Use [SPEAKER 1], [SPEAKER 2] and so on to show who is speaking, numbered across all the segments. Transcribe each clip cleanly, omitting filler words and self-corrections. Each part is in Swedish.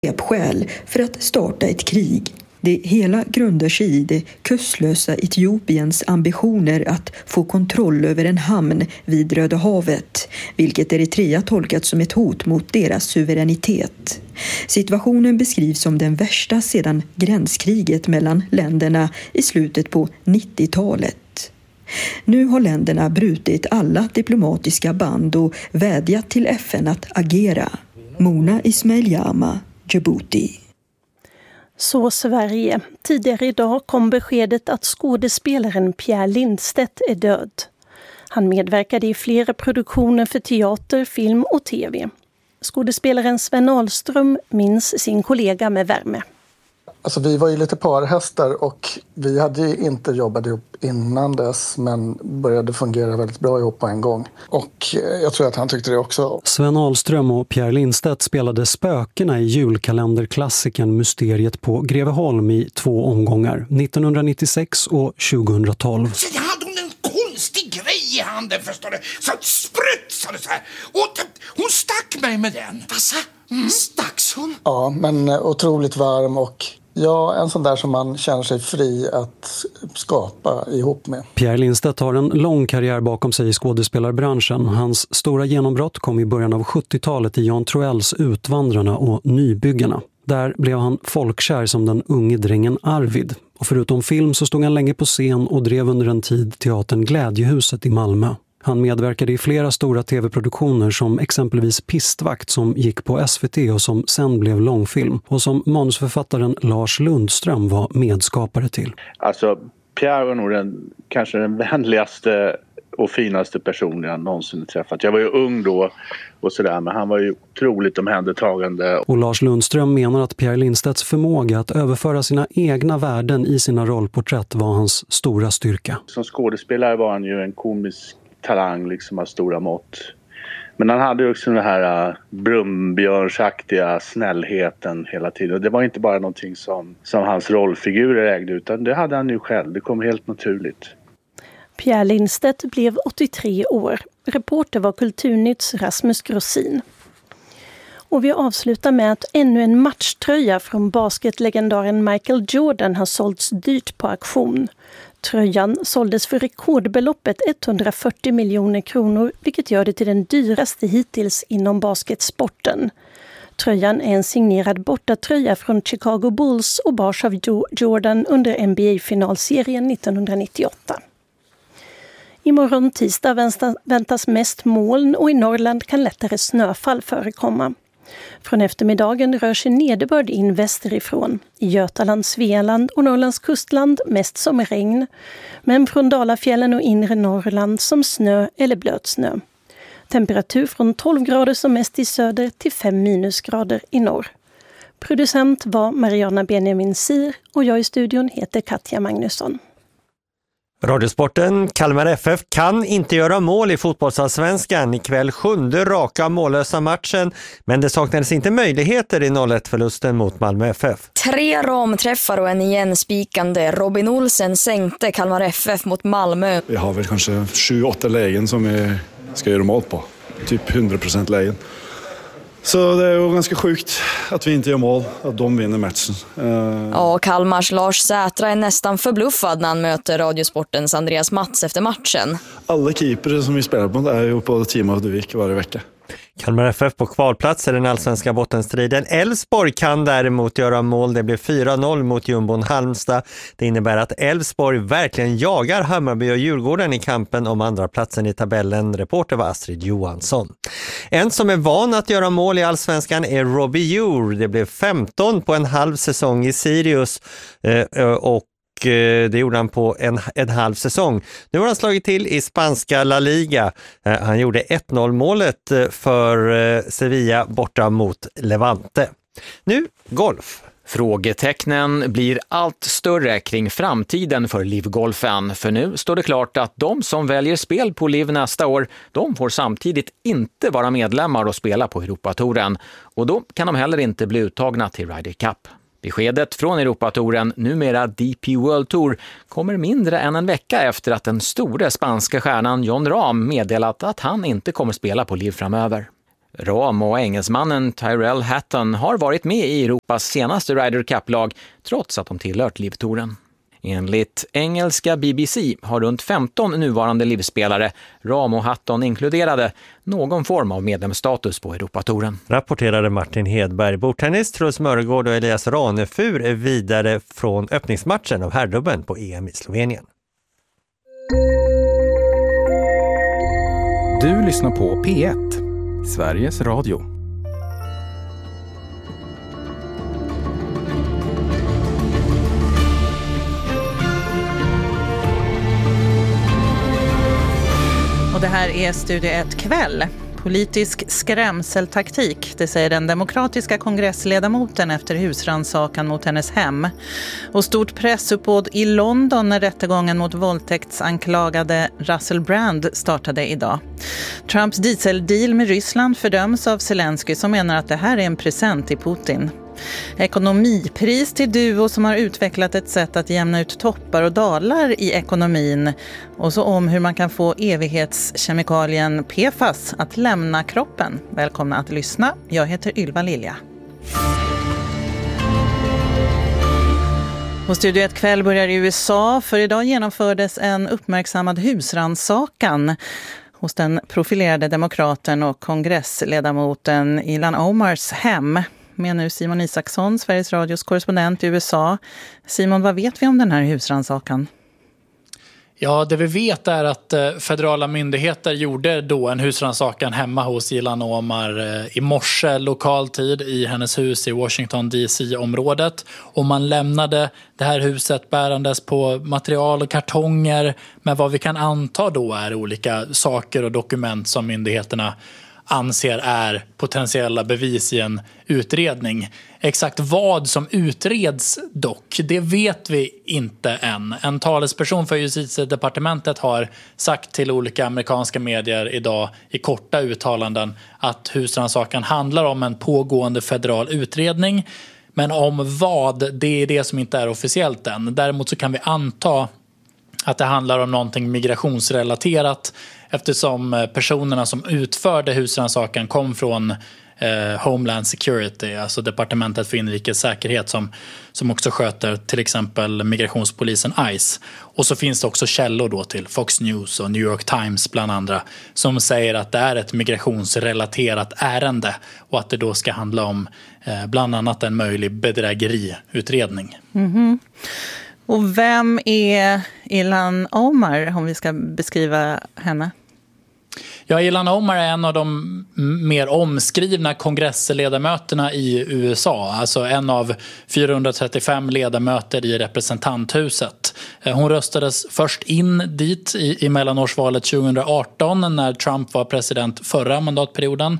[SPEAKER 1] svepskäl för att starta ett krig. Det hela grundar sig i det kustlösa Etiopiens ambitioner att få kontroll över en hamn vid Röda havet, vilket Eritrea tolkat som ett hot mot deras suveränitet. Situationen beskrivs som den värsta sedan gränskriget mellan länderna i slutet på 90-talet. Nu har länderna brutit alla diplomatiska band och vädjat till FN att agera. Mona Ismail-Jama, Djibouti.
[SPEAKER 2] Så Sverige. Tidigare idag kom beskedet att skådespelaren Pierre Lindstedt är död. Han medverkade i flera produktioner för teater, film och tv. Skådespelaren Sven Ahlström minns sin kollega med värme.
[SPEAKER 3] Alltså vi var ju lite parhästar och vi hade ju inte jobbat ihop innan dess men började fungera väldigt bra ihop på en gång. Och jag tror att han tyckte det också.
[SPEAKER 4] Sven Ahlström och Pierre Lindstedt spelade spökena i julkalenderklassikern Mysteriet på Greveholm i 2 omgångar, 1996 och 2012.
[SPEAKER 5] Så jag hade en konstig grej i handen, förstår du, så sprutsade så här. Och hon stack mig med den. Vad stacks hon?
[SPEAKER 3] Ja, men otroligt varm och ja, en sån där som man känner sig fri att skapa ihop med.
[SPEAKER 4] Pierre Lindstedt har en lång karriär bakom sig i skådespelarbranschen. Hans stora genombrott kom i början av 70-talet i Jan Troells Utvandrarna och Nybyggarna. Där blev han folkkär som den unge drängen Arvid. Och förutom film så stod han länge på scen och drev under en tid teatern Glädjehuset i Malmö. Han medverkade i flera stora tv-produktioner som exempelvis Pistvakt som gick på SVT och som sen blev långfilm och som manusförfattaren Lars Lundström var medskapare till.
[SPEAKER 6] Alltså Pierre var nog kanske den vänligaste och finaste personen jag någonsin träffat. Jag var ju ung då och sådär, men han var ju otroligt omhändertagande.
[SPEAKER 4] Och Lars Lundström menar att Pierre Lindstedts förmåga att överföra sina egna värden i sina rollporträtt var hans stora styrka.
[SPEAKER 6] Som skådespelare var han ju en komisk talang liksom av stora mått. Men han hade ju också den här brumbjörnsaktiga snällheten hela tiden. Och det var inte bara någonting som hans rollfigurer ägde, utan det hade han ju själv. Det kom helt naturligt.
[SPEAKER 2] Pierre Lindstedt blev 83 år. Reporter var Kulturnytts Rasmus Grossin. Och vi avslutar med att ännu en matchtröja från basketlegendaren Michael Jordan har sålts dyrt på auktion. Tröjan såldes för rekordbeloppet 140 miljoner kronor, vilket gör det till den dyraste hittills inom basketsporten. Tröjan är en signerad bortatröja från Chicago Bulls och bars av Jordan under NBA-finalserien 1998. Imorgon tisdag väntas mest moln och i Norrland kan lättare snöfall förekomma. Från eftermiddagen rör sig nederbörd in västerifrån. I Götaland, Svealand och Norrlands kustland mest som regn. Men från Dalafjällen och inre Norrland som snö eller blötsnö. Temperatur från 12 grader som mest i söder till 5 minusgrader i norr. Producent var Mariana Benjamin Sir och jag i studion heter Katja Magnusson.
[SPEAKER 7] Radiosporten, Kalmar FF kan inte göra mål i fotbollsallsvenskan. Ikväll 7:e raka mållösa matchen, men det saknades inte möjligheter i 0-1-förlusten mot Malmö FF.
[SPEAKER 8] 3 ramträffar och en igen spikande. Robin Olsen sänkte Kalmar FF mot Malmö.
[SPEAKER 9] Vi har väl kanske 7-8 lägen som vi ska göra mål på. Typ 100% lägen. Så det är ju ganska sjukt att vi inte gör mål, att de vinner matchen.
[SPEAKER 8] Ja, Kalmars Lars Sätra är nästan förbluffad när han möter Radiosportens Andreas Mats efter matchen.
[SPEAKER 9] Alla keepare som vi spelar på är ju på Team of the Week varje vecka.
[SPEAKER 7] Kalmar FF på kvalplats i den allsvenska bottenstriden. Elfsborg kan däremot göra mål. Det blir 4-0 mot Jumbon Halmstad. Det innebär att Elfsborg verkligen jagar Hammarby och Djurgården i kampen om andra platsen i tabellen. Reporter var Astrid Johansson. En som är van att göra mål i allsvenskan är Robbie Djur. Det blev 15 på en halv säsong i Sirius och det gjorde han på en halv säsong. Nu har han slagit till i spanska La Liga. Han gjorde 1-0 målet för Sevilla borta mot Levante. Nu golf.
[SPEAKER 10] Frågetecknen blir allt större kring framtiden för LIV-golfen. För nu står det klart att de som väljer spel på LIV nästa år, de får samtidigt inte vara medlemmar och spela på Europatouren. Och då kan de heller inte bli uttagna till Ryder Cup. Beskedet från Europatouren, numera DP World Tour, kommer mindre än en vecka efter att den stora spanska stjärnan Jon Rahm meddelat att han inte kommer spela på LIV framöver. Ram och engelsmannen Tyrell Hatton har varit med i Europas senaste Ryder Cup-lag trots att de tillhört livtouren. Enligt engelska BBC har runt 15 nuvarande livspelare, Ram och Hatton inkluderade, någon form av medlemsstatus på Europatouren.
[SPEAKER 7] Rapporterade Martin Hedberg. Bordtennis, Truls Mörgård och Elias Ranefur är vidare från öppningsmatchen av herrdubben på EM i Slovenien.
[SPEAKER 11] Du lyssnar på P1, Sveriges Radio.
[SPEAKER 12] Och det här är Studio 1 kväll. Politisk skrämseltaktik, det säger den demokratiska kongressledamoten efter husrannsakan mot hennes hem. Och stort pressuppbåd i London när rättegången mot våldtäktsanklagade Russell Brand startade idag. Trumps dieseldeal med Ryssland fördöms av Zelensky som menar att det här är en present till Putin. Ekonomipris till Duo som har utvecklat ett sätt att jämna ut toppar och dalar i ekonomin. Och så om hur man kan få evighetskemikalien PFAS att lämna kroppen. Välkomna att lyssna. Jag heter Ylva Lilja. Och Studio 1 kväll börjar i USA, för idag genomfördes en uppmärksammad husrannsakan hos den profilerade demokraten och kongressledamoten Ilhan Omars hem. Med nu Simon Isaksson, Sveriges Radios korrespondent i USA. Simon, vad vet vi om den här husrannsakan?
[SPEAKER 13] Ja, det vi vet är att federala myndigheter gjorde då en husrannsakan hemma hos Ilhan Omar i morse lokal tid i hennes hus i Washington DC-området. Och man lämnade det här huset bärandes på material och kartonger med vad vi kan anta då är olika saker och dokument som myndigheterna anser är potentiella bevis i en utredning. Exakt vad som utreds dock, det vet vi inte än. En talesperson för justitiedepartementet har sagt till olika amerikanska medier idag i korta uttalanden att husrannsakan handlar om en pågående federal utredning. Men om vad, det är det som inte är officiellt än. Däremot så kan vi anta att det handlar om någonting migrationsrelaterat eftersom personerna som utförde husrannsakan kom från Homeland Security, alltså departementet för inrikes säkerhet som också sköter till exempel migrationspolisen ICE. Och så finns det också källor då till Fox News och New York Times bland andra som säger att det är ett migrationsrelaterat ärende och att det då ska handla om bland annat en möjlig bedrägeriutredning.
[SPEAKER 12] Mm-hmm. Och vem är Ilhan Omar om vi ska beskriva henne?
[SPEAKER 13] Ja, Ilhan Omar är en av de mer omskrivna kongressledamöterna i USA. Alltså en av 435 ledamöter i representanthuset. Hon röstades först in dit i mellanårsvalet 2018 när Trump var president förra mandatperioden.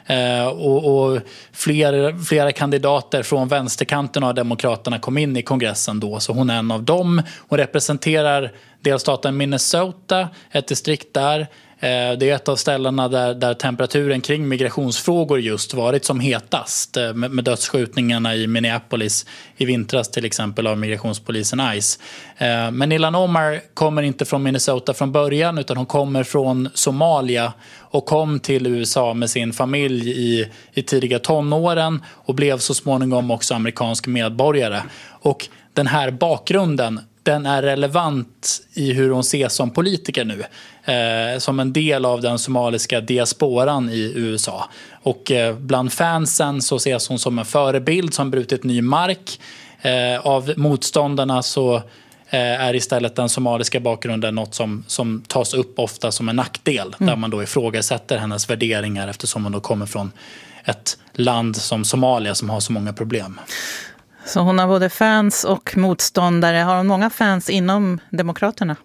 [SPEAKER 13] Och flera kandidater från vänsterkanten av demokraterna kom in i kongressen då. Så hon är en av dem. Hon representerar delstaten Minnesota, ett distrikt där. Det är ett av ställena där temperaturen kring migrationsfrågor just varit som hetast med dödsskjutningarna i Minneapolis i vintras till exempel av migrationspolisen ICE. Men Ilhan Omar kommer inte från Minnesota från början utan hon kommer från Somalia och kom till USA med sin familj i tidiga tonåren och blev så småningom också amerikansk medborgare. Och den här bakgrunden, den är relevant i hur hon ses som politiker nu. Som en del av den somaliska diasporan i USA. Och bland fansen så ses hon som en förebild som brutit ny mark. Av motståndarna så är istället den somaliska bakgrunden något som tas upp ofta som en nackdel. Där man då ifrågasätter hennes värderingar eftersom hon då kommer från ett land som Somalia som har så många problem.
[SPEAKER 12] Så hon har både fans och motståndare. Har hon många fans inom Demokraterna?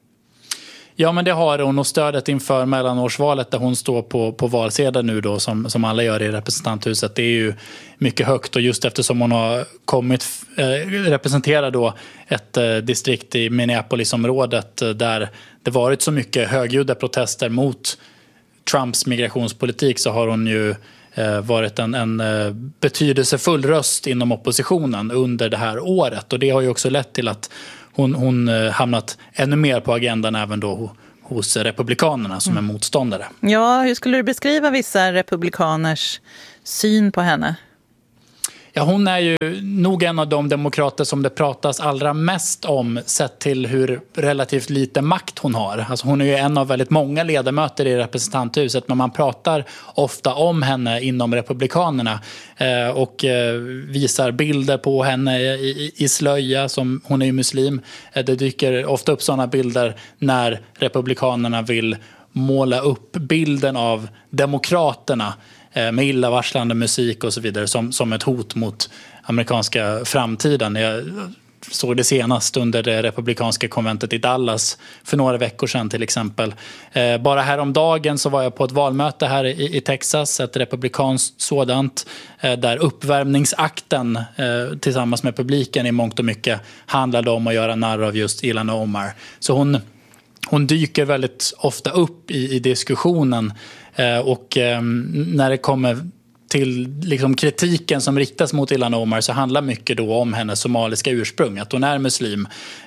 [SPEAKER 13] Ja, men det har hon, och stödet inför mellanårsvalet där hon står på valsedeln nu då som alla gör i representanthuset, det är ju mycket högt, och just eftersom hon har kommit representera då ett distrikt i Minneapolis-området där det varit så mycket högljudda protester mot Trumps migrationspolitik, så har hon ju varit en betydelsefull röst inom oppositionen under det här året, och det har ju också lett till att hon hamnat ännu mer på agendan även då hos republikanerna som är motståndare.
[SPEAKER 12] Ja, hur skulle du beskriva vissa republikaners syn på henne?
[SPEAKER 13] Ja, hon är ju nog en av de demokrater som det pratas allra mest om sett till hur relativt lite makt hon har. Alltså hon är ju en av väldigt många ledamöter i representanthuset, men man pratar ofta om henne inom republikanerna och visar bilder på henne i slöja, som hon är ju muslim. Det dyker ofta upp sådana bilder när republikanerna vill måla upp bilden av demokraterna med illavarslande musik och så vidare som ett hot mot amerikanska framtiden. Jag såg det senast under det republikanska konventet i Dallas för några veckor sedan till exempel. Bara häromdagen så var jag på ett valmöte här i Texas, ett republikanskt sådant, där uppvärmningsakten tillsammans med publiken i mångt och mycket handlade om att göra narr av just Ilhan Omar. Så hon dyker väldigt ofta upp i diskussionen. Och när det kommer till liksom kritiken som riktas mot Ilhan Omar så handlar mycket då om hennes somaliska ursprung, att hon är muslim.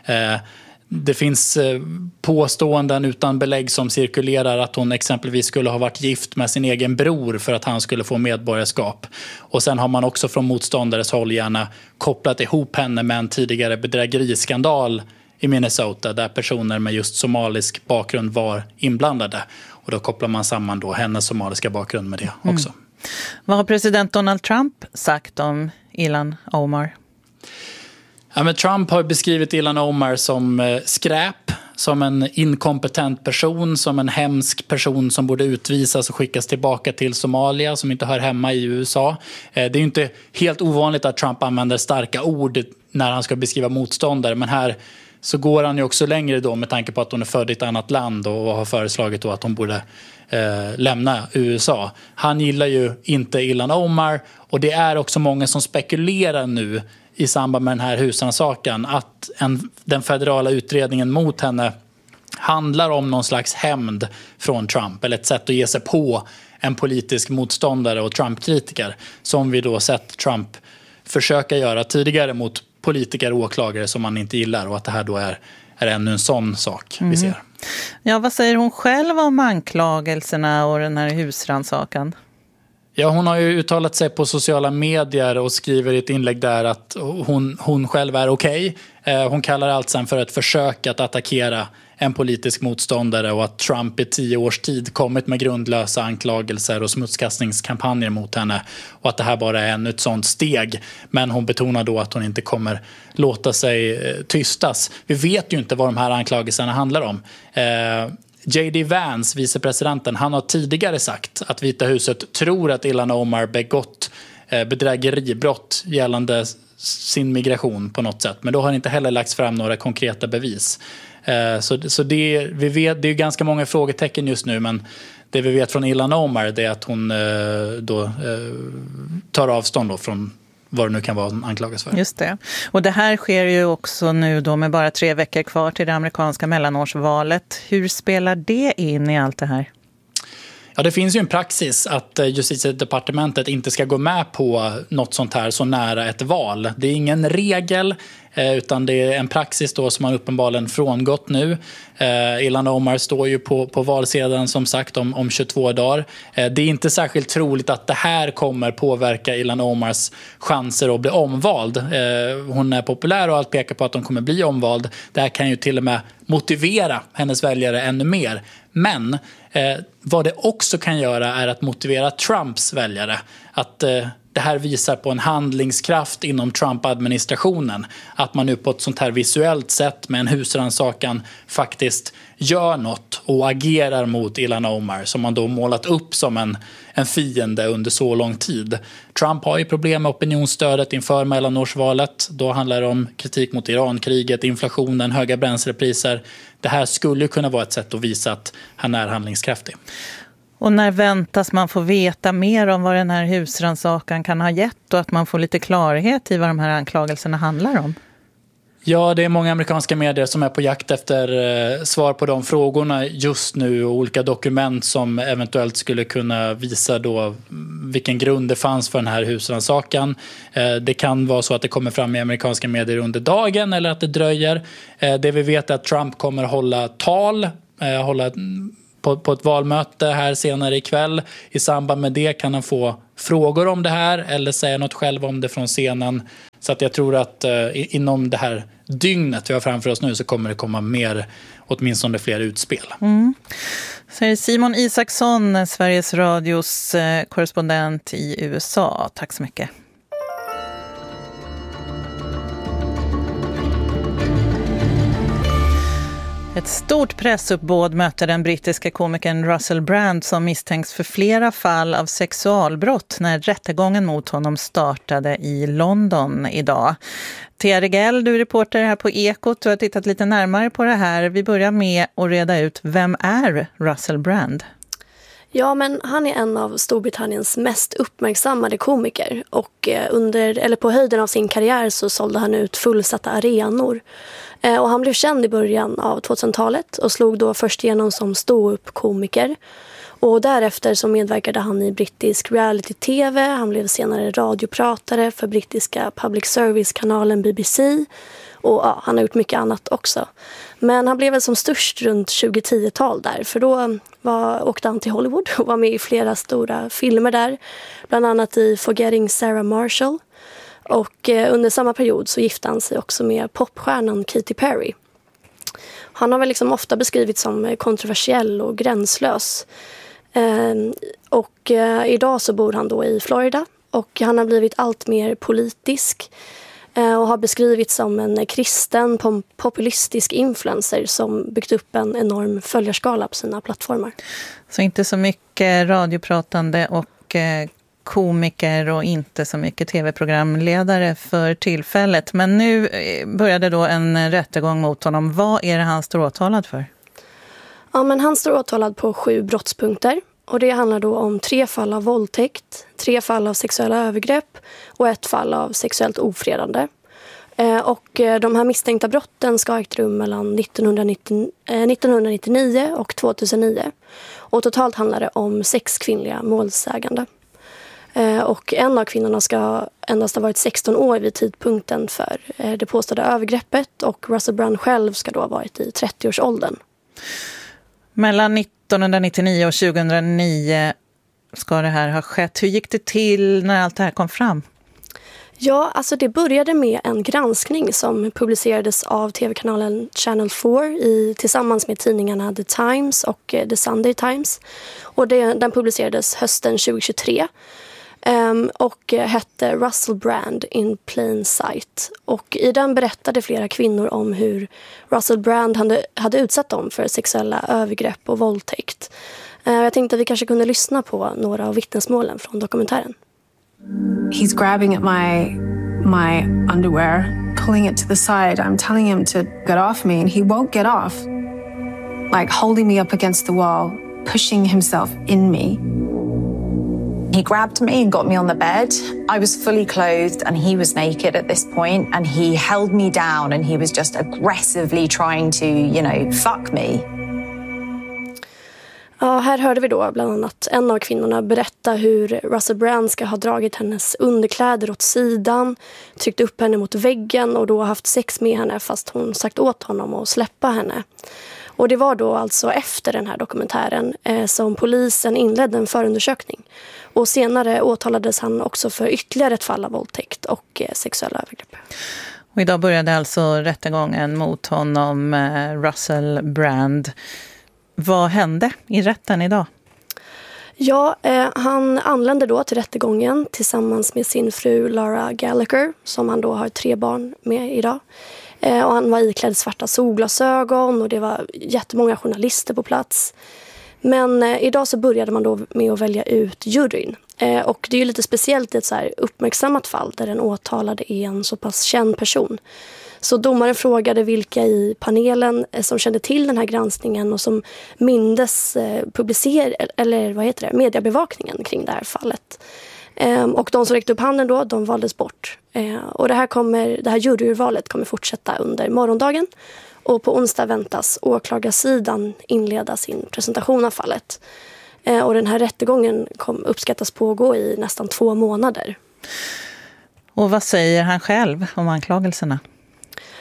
[SPEAKER 13] Det finns påståenden utan belägg som cirkulerar att hon exempelvis skulle ha varit gift med sin egen bror för att han skulle få medborgarskap. Och sen har man också från motståndares håll gärna kopplat ihop henne med en tidigare bedrägeriskandal i Minnesota där personer med just somalisk bakgrund var inblandade. Och då kopplar man samman då hennes somaliska bakgrund med det också.
[SPEAKER 12] Vad har president Donald Trump sagt om Ilhan Omar?
[SPEAKER 13] Ja, men Trump har beskrivit Ilhan Omar som skräp, som en inkompetent person, som en hemsk person som borde utvisas och skickas tillbaka till Somalia, som inte hör hemma i USA. Det är ju inte helt ovanligt att Trump använder starka ord när han ska beskriva motståndare, men här så går han ju också längre då med tanke på att hon är född i ett annat land och har föreslagit då att hon borde lämna USA. Han gillar ju inte Ilhan Omar, och det är också många som spekulerar nu i samband med den här husrannsakan att den federala utredningen mot henne handlar om någon slags hämnd från Trump, eller ett sätt att ge sig på en politisk motståndare och Trump-kritiker, som vi då sett Trump försöka göra tidigare mot politiker och åklagare som man inte gillar, och att det här då är ännu en sån sak vi ser.
[SPEAKER 12] Ja, vad säger hon själv om anklagelserna och den här husrannsakan?
[SPEAKER 13] Ja, hon har ju uttalat sig på sociala medier och skriver i ett inlägg där att hon själv är okej. Hon kallar allt sen för ett försök att attackera en politisk motståndare, och att Trump i 10 års tid kommit med grundlösa anklagelser och smutskastningskampanjer mot henne, och att det här bara är ännu ett sånt steg. Men hon betonar då att hon inte kommer låta sig tystas. Vi vet ju inte vad de här anklagelserna handlar om. J.D. Vance, vicepresidenten, han har tidigare sagt att Vita huset tror att Ilhan Omar begått bedrägeribrott gällande sin migration på något sätt. Men då har inte heller lagts fram några konkreta bevis. Så det, vi vet, det är ganska många frågetecken just nu, men det vi vet från Ilhan Omar är att hon tar avstånd då från vad det nu kan vara anklagas för.
[SPEAKER 12] Just det. Och det här sker ju också nu då med bara 3 veckor kvar till det amerikanska mellanårsvalet. Hur spelar det in i allt det här?
[SPEAKER 13] Ja, det finns ju en praxis att justitiedepartementet inte ska gå med på något sånt här så nära ett val. Det är ingen regel, utan det är en praxis då som man uppenbarligen frångått nu. Ilhan Omar står ju på valsedeln som sagt om 22 dagar. Det är inte särskilt troligt att det här kommer påverka Ilhan Omars chanser att bli omvald. Hon är populär och allt pekar på att hon kommer bli omvald. Det här kan ju till och med motivera hennes väljare ännu mer. Men vad det också kan göra är att motivera Trumps väljare. Att det här visar på en handlingskraft inom Trump-administrationen. Att man nu på ett sånt här visuellt sätt med en husrannsakan faktiskt gör något och agerar mot Ilhan Omar, som man då målat upp som en fiende under så lång tid. Trump har ju problem med opinionsstödet inför mellanårsvalet. Då handlar det om kritik mot Irankriget, inflationen, höga bränslepriser. Det här skulle kunna vara ett sätt att visa att han är handlingskraftig.
[SPEAKER 12] Och när väntas man få veta mer om vad den här husrannsakan kan ha gett, och att man får lite klarhet i vad de här anklagelserna handlar om?
[SPEAKER 13] Ja, det är många amerikanska medier som är på jakt efter svar på de frågorna just nu, och olika dokument som eventuellt skulle kunna visa då vilken grund det fanns för den här husrannsakan. Det kan vara så att det kommer fram i amerikanska medier under dagen eller att det dröjer. Det vi vet är att Trump kommer hålla tal hålla på ett valmöte här senare ikväll. I samband med det kan han få frågor om det här eller säga något själv om det från scenen. Så att jag tror att inom det här dygnet vi har framför oss nu så kommer det komma mer, åtminstone fler utspel.
[SPEAKER 12] Säger Simon Isaksson, Sveriges Radios korrespondent i USA. Tack så mycket. Ett stort pressuppbåd möter den brittiska komikern Russell Brand som misstänks för flera fall av sexualbrott när rättegången mot honom startade i London idag. Thea Regell, du är reporter här på Ekot. Du har tittat lite närmare på det här. Vi börjar med att reda ut, vem är Russell Brand?
[SPEAKER 14] Ja, men han är en av Storbritanniens mest uppmärksammade komiker och på höjden av sin karriär så sålde han ut fullsatta arenor. Och han blev känd i början av 2000-talet och slog då först igenom som ståuppkomiker. Och därefter så medverkade han i brittisk reality-tv. Han blev senare radiopratare för brittiska public service-kanalen BBC. Och ja, han har gjort mycket annat också. Men han blev väl som störst runt 2010-tal där. För då åkte han till Hollywood och var med i flera stora filmer där. Bland annat i Forgetting Sarah Marshall. Och under samma period så gifte han sig också med popstjärnan Katy Perry. Han har väl liksom ofta beskrivits som kontroversiell och gränslös. Idag så bor han då i Florida och han har blivit allt mer politisk och har beskrivits som en kristen populistisk influencer som byggt upp en enorm följarskala på sina plattformar.
[SPEAKER 12] Så inte så mycket radiopratande och komiker och inte så mycket tv-programledare för tillfället. Men nu började då en rättegång mot honom. Vad är det han står åtalad för?
[SPEAKER 14] Ja, men han står åtalad på 7 brottspunkter. Och det handlar då om 3 fall av våldtäkt, 3 fall av sexuella övergrepp och 1 fall av sexuellt ofredande. Och de här misstänkta brotten ska ha ägt rum mellan 1999 och 2009. Och totalt handlar det om 6 kvinnliga målsägande. Och en av kvinnorna ska endast ha varit 16 år vid tidpunkten för det påstådda övergreppet och Russell Brand själv ska då ha varit i 30-årsåldern.
[SPEAKER 12] Mellan 1999 och 2009 ska det här ha skett. Hur gick det till när allt det här kom fram?
[SPEAKER 14] Ja, alltså det började med en granskning som publicerades av tv-kanalen Channel 4 tillsammans med tidningarna The Times och The Sunday Times. Och den publicerades hösten 2023 och hette Russell Brand in Plain Sight. Och i den berättade flera kvinnor om hur Russell Brand hade utsatt dem för sexuella övergrepp och våldtäkt. Jag tänkte att vi kanske kunde lyssna på några av vittnesmålen från dokumentären.
[SPEAKER 15] He's grabbing at my underwear, pulling it to the side. I'm telling him to get off me and he won't get off. Like holding me up against the wall, pushing himself in me.
[SPEAKER 16] He grabbed me and got me on the bed. I was fully clothed and he was naked at this point and he held me down and he was just aggressively trying to, fuck me.
[SPEAKER 14] Ja, här hörde vi då bland annat en av kvinnorna berätta hur Russell Brand ska ha dragit hennes underkläder åt sidan, tryckt upp henne mot väggen och då haft sex med henne fast hon sagt åt honom att släppa henne. Och det var då alltså efter den här dokumentären som polisen inledde en förundersökning. Och senare åtalades han också för ytterligare ett fall av våldtäkt och sexuella övergrepp.
[SPEAKER 12] Och idag började alltså rättegången mot honom, Russell Brand. Vad hände i rätten idag?
[SPEAKER 14] Ja, han anlände då till rättegången tillsammans med sin fru Laura Gallagher som han då har 3 barn med idag. Och han var iklädd svarta solglasögon och det var jättemånga journalister på plats. Men idag så började man då med att välja ut juryn. Och det är ju lite speciellt i ett så här uppmärksammat fall där den åtalade är en så pass känd person. Så domaren frågade vilka i panelen som kände till den här granskningen och som mindes mediebevakningen kring det här fallet. Och de som räckte upp handen då, de valdes bort. Och det här juryurvalet kommer fortsätta under morgondagen. Och på onsdag väntas åklagarsidan inleda sin presentation av fallet. Och den här rättegången uppskattas pågå i nästan 2 månader.
[SPEAKER 12] Och vad säger han själv om anklagelserna?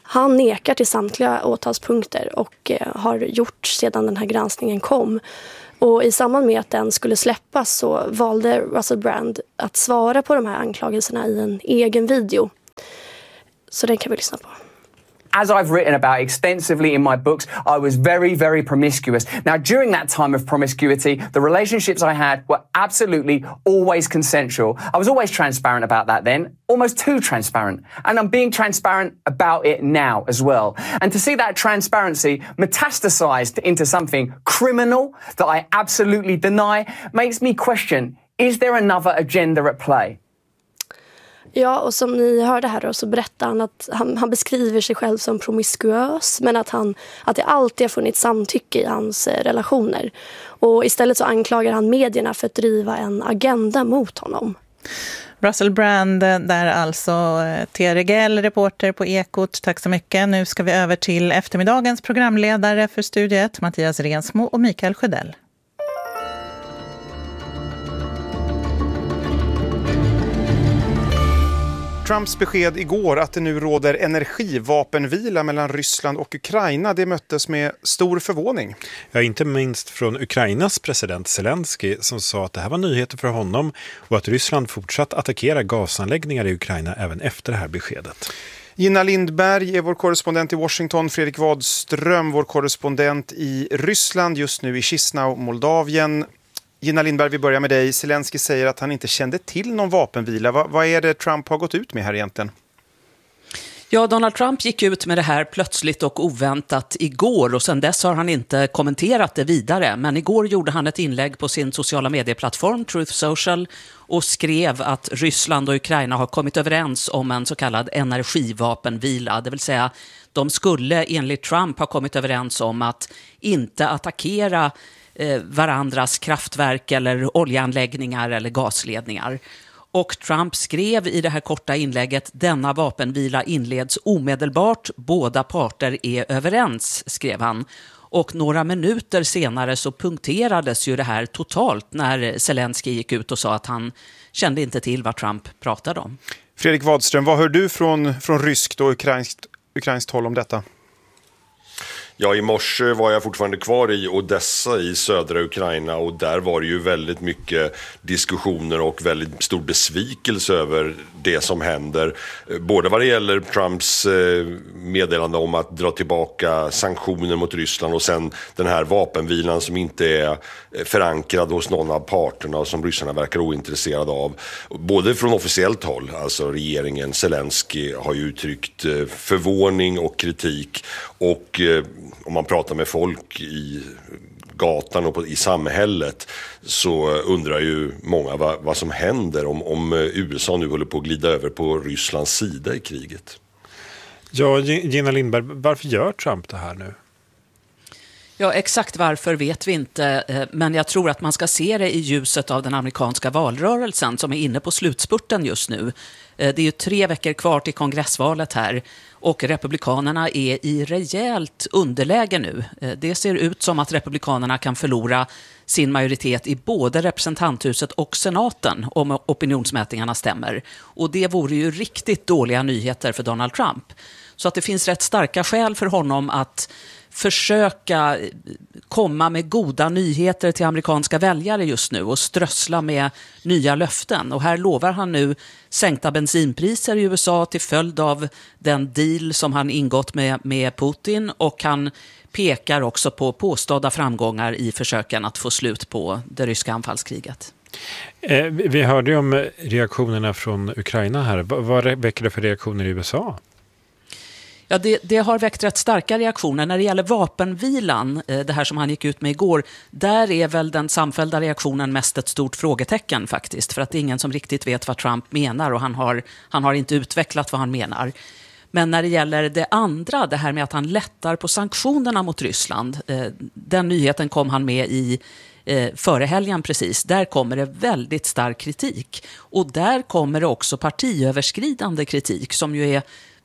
[SPEAKER 14] Han nekar till samtliga åtalspunkter och har gjort sedan den här granskningen kom. Och i samband med att den skulle släppas så valde Russell Brand att svara på de här anklagelserna i en egen video. Så den kan vi lyssna på.
[SPEAKER 17] As I've written about extensively in my books, I was very, very promiscuous. Now, during that time of promiscuity, the relationships I had were absolutely always consensual. I was always transparent about that then, almost too transparent. And I'm being transparent about it now as well. And to see that transparency metastasized into something criminal that I absolutely deny makes me question, is there another agenda at play?
[SPEAKER 14] Ja, och som ni hörde här då, så berättar han att han beskriver sig själv som promiskuös, men att det alltid har funnits samtycke i hans relationer. Och istället så anklagar han medierna för att driva en agenda mot honom.
[SPEAKER 12] Russell Brand där alltså, TRGL, reporter på Ekot. Tack så mycket. Nu ska vi över till eftermiddagens programledare för Studiet, Mattias Rensmo och Mikael Sjödell.
[SPEAKER 18] Trumps besked igår att det nu råder energivapenvila mellan Ryssland och Ukraina, det möttes med stor förvåning.
[SPEAKER 19] Ja, inte minst från Ukrainas president Zelensky som sa att det här var nyheter för honom och att Ryssland fortsatt attackera gasanläggningar i Ukraina även efter det här beskedet.
[SPEAKER 18] Gina Lindberg är vår korrespondent i Washington, Fredrik Wadström vår korrespondent i Ryssland, just nu i Chisinau, Moldavien. Gina Lindberg, vi börjar med dig. Zelensky säger att han inte kände till någon vapenvila. Vad är det Trump har gått ut med här egentligen?
[SPEAKER 20] Ja, Donald Trump gick ut med det här plötsligt och oväntat igår och sedan dess har han inte kommenterat det vidare. Men igår gjorde han ett inlägg på sin sociala medieplattform Truth Social och skrev att Ryssland och Ukraina har kommit överens om en så kallad energivapenvila. Det vill säga, de skulle enligt Trump ha kommit överens om att inte attackera varandras kraftverk eller oljeanläggningar eller gasledningar. Och Trump skrev i det här korta inlägget: denna vapenvila inleds omedelbart, båda parter är överens, skrev han. Och några minuter senare så punkterades ju det här totalt när Zelensky gick ut och sa att han kände inte till vad Trump pratade om.
[SPEAKER 18] Fredrik Wadström, vad hör du från ryskt och ukrainskt håll om detta?
[SPEAKER 21] Ja, i morse var jag fortfarande kvar i Odessa i södra Ukraina och där var det ju väldigt mycket diskussioner och väldigt stor besvikelse över det som händer. Både vad det gäller Trumps meddelande om att dra tillbaka sanktioner mot Ryssland och sen den här vapenvilan som inte är förankrad hos någon av parterna och som ryssarna verkar ointresserade av. Både från officiellt håll, alltså regeringen, Zelensky har ju uttryckt förvåning och kritik och om man pratar med folk i gatan och i samhället så undrar ju många vad som händer om USA nu håller på att glida över på Rysslands sida i kriget.
[SPEAKER 19] Ja, Gina Lindberg, varför gör Trump det här nu?
[SPEAKER 20] Ja, exakt varför vet vi inte, men jag tror att man ska se det i ljuset av den amerikanska valrörelsen som är inne på slutspurten just nu. Det är ju 3 veckor kvar till kongressvalet här och republikanerna är i rejält underläge nu. Det ser ut som att republikanerna kan förlora sin majoritet i både representanthuset och senaten om opinionsmätningarna stämmer. Och det vore ju riktigt dåliga nyheter för Donald Trump. Så att det finns rätt starka skäl för honom att försöka komma med goda nyheter till amerikanska väljare just nu och strössla med nya löften. Och här lovar han nu sänkta bensinpriser i USA till följd av den deal som han ingått med Putin, och han pekar också på påstådda framgångar i försöken att få slut på det ryska anfallskriget.
[SPEAKER 19] Vi hörde ju om reaktionerna från Ukraina här. Vad väcker det för reaktioner i USA?
[SPEAKER 20] Ja, det har väckt rätt starka reaktioner. När det gäller vapenvilan, det här som han gick ut med igår, där är väl den samfällda reaktionen mest ett stort frågetecken faktiskt. För att det är ingen som riktigt vet vad Trump menar och han har inte utvecklat vad han menar. Men när det gäller det andra, det här med att han lättar på sanktionerna mot Ryssland, den nyheten kom han med i före helgen precis. Där kommer det väldigt stark kritik. Och där kommer det också partiöverskridande kritik som ju är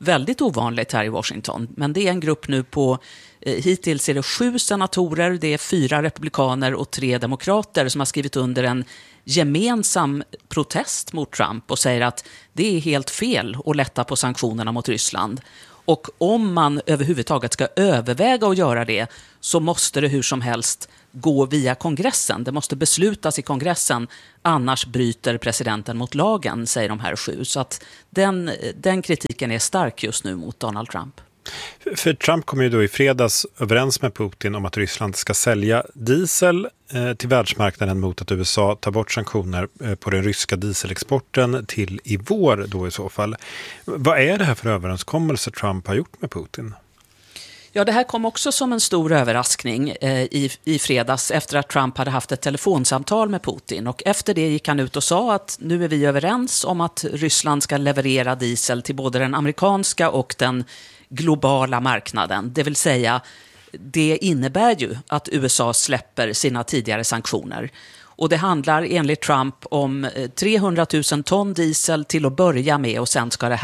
[SPEAKER 20] väldigt ovanligt här i Washington. Men det är en grupp nu på, hittills är det 7 senatorer, det är 4 republikaner och 3 demokrater som har skrivit under en gemensam protest mot Trump och säger att det är helt fel att lätta på sanktionerna mot Ryssland. Och om man överhuvudtaget ska överväga att göra det så måste det hur som helst gå via kongressen. Det måste beslutas i kongressen, annars bryter presidenten mot lagen, säger de här 7. Så att den kritiken är stark just nu mot Donald Trump.
[SPEAKER 19] För Trump kom ju då i fredags överens med Putin om att Ryssland ska sälja diesel till världsmarknaden mot att USA tar bort sanktioner på den ryska dieselexporten till i vår då i så fall. Vad är det här för överenskommelse Trump har gjort med Putin?
[SPEAKER 20] Ja, det här kom också som en stor överraskning i fredags efter att Trump hade haft ett telefonsamtal med Putin. Och efter det gick han ut och sa att nu är vi överens om att Ryssland ska leverera diesel till både den amerikanska och den globala marknaden. Det vill säga, det innebär ju att USA släpper sina tidigare sanktioner. Och det handlar enligt Trump om 300 000 ton diesel till att börja med och sen ska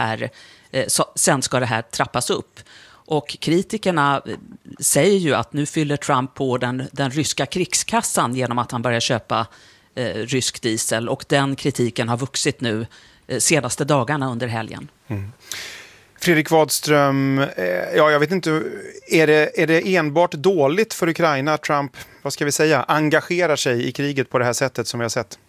[SPEAKER 20] det här trappas upp. Och kritikerna säger ju att nu fyller Trump på den ryska krigskassan genom att han börjar köpa rysk diesel. Och den kritiken har vuxit nu senaste dagarna under helgen.
[SPEAKER 18] Mm. Fredrik Wadström, jag vet inte, är det enbart dåligt för Ukraina att Trump, vad ska vi säga, engagerar sig i kriget på det här sättet som vi har sett?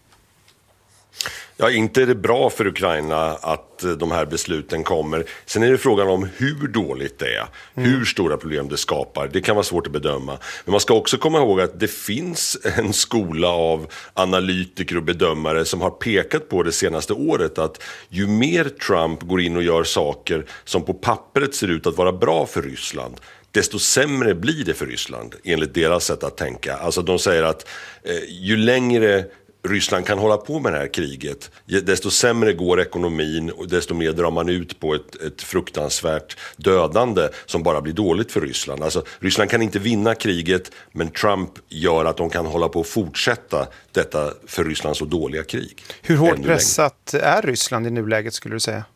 [SPEAKER 21] Ja, inte är det bra för Ukraina att de här besluten kommer. Sen är det frågan om hur dåligt det är, hur stora problem det skapar. Det kan vara svårt att bedöma. Men man ska också komma ihåg att det finns en skola av analytiker och bedömare som har pekat på det senaste året att ju mer Trump går in och gör saker som på pappret ser ut att vara bra för Ryssland, desto sämre blir det för Ryssland enligt deras sätt att tänka. Alltså de säger att ju längre Ryssland kan hålla på med det här kriget, desto sämre går ekonomin och desto mer drar man ut på ett fruktansvärt dödande som bara blir dåligt för Ryssland. Alltså, Ryssland kan inte vinna kriget, men Trump gör att de kan hålla på och fortsätta detta för Ryssland så dåliga krig.
[SPEAKER 18] Hur hårt pressat är Ryssland i nuläget skulle du säga?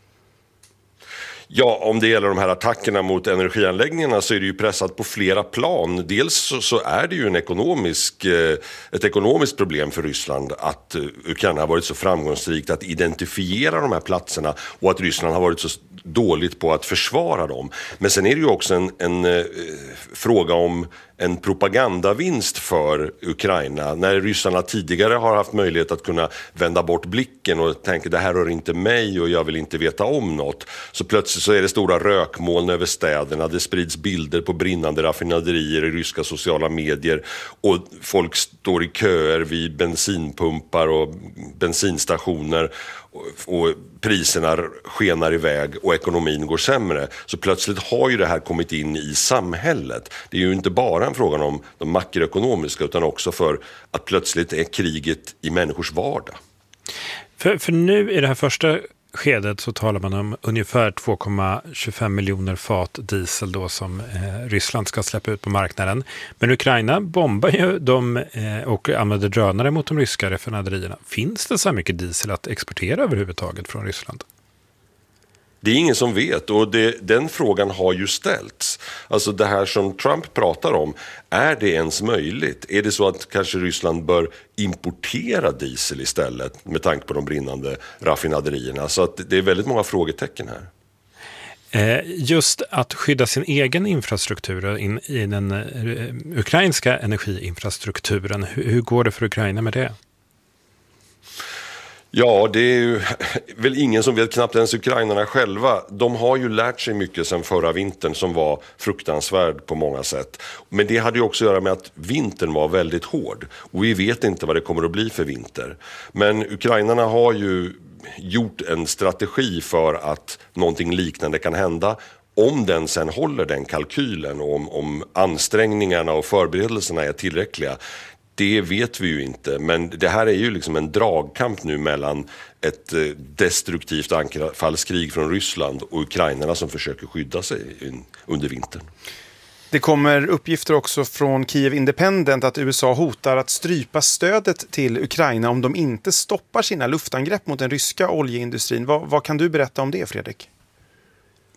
[SPEAKER 21] Ja, om det gäller de här attackerna mot energianläggningarna så är det ju pressat på flera plan. Dels så är det ju ett ekonomiskt problem för Ryssland att Ukraina har varit så framgångsrikt att identifiera de här platserna och att Ryssland har varit så dåligt på att försvara dem. Men sen är det ju också en fråga om en propagandavinst för Ukraina. När ryssarna tidigare har haft möjlighet att kunna vända bort blicken och tänka det här rör inte mig och jag vill inte veta om något. Så plötsligt så är det stora rökmoln över städerna. Det sprids bilder på brinnande raffinaderier i ryska sociala medier och folk står i köer vid bensinpumpar och bensinstationer och priserna skenar iväg och ekonomin går sämre. Så plötsligt har ju det här kommit in i samhället. Det är ju inte bara en fråga om de makroekonomiska utan också för att plötsligt är kriget i människors vardag.
[SPEAKER 19] För nu i det här första skedet så talar man om ungefär 2,25 miljoner fat diesel då som Ryssland ska släppa ut på marknaden. Men Ukraina bombar ju dem och använder drönare mot de ryska raffinaderierna. Finns det så här mycket diesel att exportera överhuvudtaget från Ryssland?
[SPEAKER 21] Det är ingen som vet och den frågan har ju ställts. Alltså det här som Trump pratar om, är det ens möjligt? Är det så att kanske Ryssland bör importera diesel istället med tanke på de brinnande raffinaderierna? Så att det är väldigt många frågetecken här.
[SPEAKER 19] Just att skydda sin egen infrastruktur i den ukrainska energiinfrastrukturen. Hur går det för Ukraina med det?
[SPEAKER 21] Ja, det är ju väl ingen som vet, knappt ens ukrainarna själva. De har ju lärt sig mycket sedan förra vintern som var fruktansvärd på många sätt. Men det hade ju också att göra med att vintern var väldigt hård. Och vi vet inte vad det kommer att bli för vinter. Men ukrainarna har ju gjort en strategi för att någonting liknande kan hända. Om den sen håller den kalkylen och om ansträngningarna och förberedelserna är tillräckliga. Det vet vi ju inte, men det här är ju liksom en dragkamp nu mellan ett destruktivt anfallskrig från Ryssland och ukrainarna som försöker skydda sig under vintern.
[SPEAKER 18] Det kommer uppgifter också från Kiev Independent att USA hotar att strypa stödet till Ukraina om de inte stoppar sina luftangrepp mot den ryska oljeindustrin. Vad kan du berätta om det, Fredrik?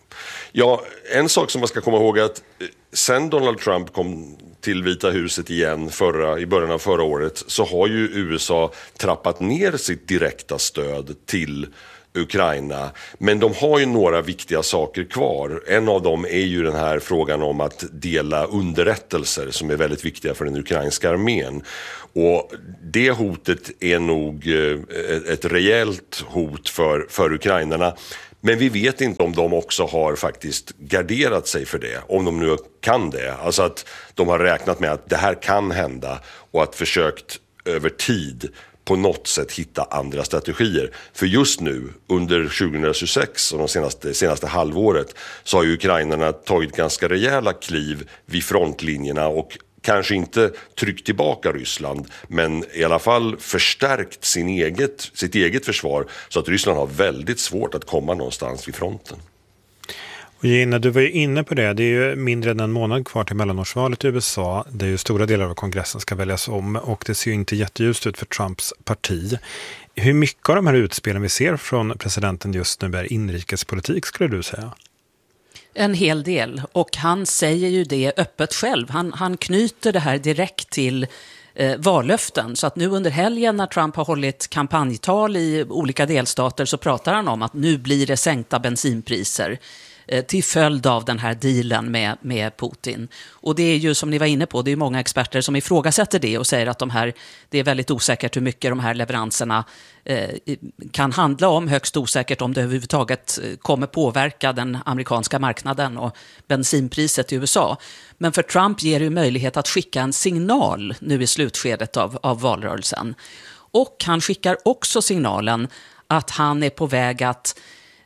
[SPEAKER 21] Ja, en sak som man ska komma ihåg är att sen Donald Trump kom till Vita huset igen i början av förra året så har ju USA trappat ner sitt direkta stöd till Ukraina. Men de har ju några viktiga saker kvar. En av dem är ju den här frågan om att dela underrättelser som är väldigt viktiga för den ukrainska armén. Och det hotet är nog ett rejält hot för ukrainarna. Men vi vet inte om de också har faktiskt garderat sig för det, om de nu kan det. Alltså att de har räknat med att det här kan hända och att försökt över tid på något sätt hitta andra strategier. För just nu, under 2026 och de senaste halvåret, så har ju ukrainarna tagit ganska rejäla kliv vid frontlinjerna och kanske inte tryckt tillbaka Ryssland, men i alla fall förstärkt sitt eget försvar så att Ryssland har väldigt svårt att komma någonstans vid fronten.
[SPEAKER 19] Och Gina, du var ju inne på det. Det är ju mindre än en månad kvar till mellanårsvalet i USA. Det är ju stora delar av kongressen ska väljas om och det ser ju inte jätteljust ut för Trumps parti. Hur mycket av de här utspelen vi ser från presidenten just nu är inrikespolitik, skulle du säga?
[SPEAKER 20] En hel del, och han säger ju det öppet själv. Han knyter det här direkt till vallöften. Så att nu under helgen när Trump har hållit kampanjtal i olika delstater så pratar han om att nu blir det sänkta bensinpriser till följd av den här dealen med Putin. Och det är ju som ni var inne på, det är många experter som ifrågasätter det och säger att det är väldigt osäkert hur mycket de här leveranserna kan handla om, högst osäkert om det överhuvudtaget kommer påverka den amerikanska marknaden och bensinpriset i USA. Men för Trump ger det ju möjlighet att skicka en signal nu i slutskedet av valrörelsen. Och han skickar också signalen att han är på väg att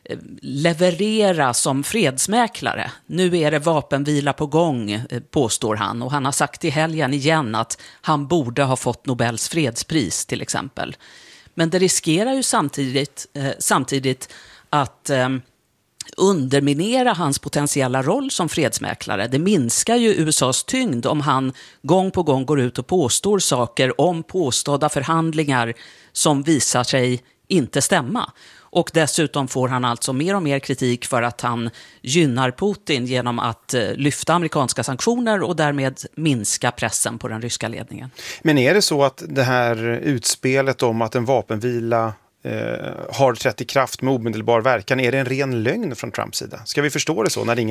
[SPEAKER 20] leverera som fredsmäklare. Nu är det vapenvila på gång, påstår han. Och han har sagt i helgen igen att han borde ha fått Nobels fredspris till exempel. Men det riskerar ju samtidigt att underminera hans potentiella roll som fredsmäklare. Det minskar ju USAs tyngd om han gång på gång går ut och påstår saker om påstådda förhandlingar som visar sig inte stämma. Och dessutom får han alltså mer och mer kritik för att han gynnar Putin genom att lyfta amerikanska sanktioner och därmed minska pressen på den ryska ledningen.
[SPEAKER 18] Men är det så att det här utspelet om att en vapenvila har trätt i kraft med omedelbar verkan, är det en ren lögn från Trumps sida? Ska vi förstå det så när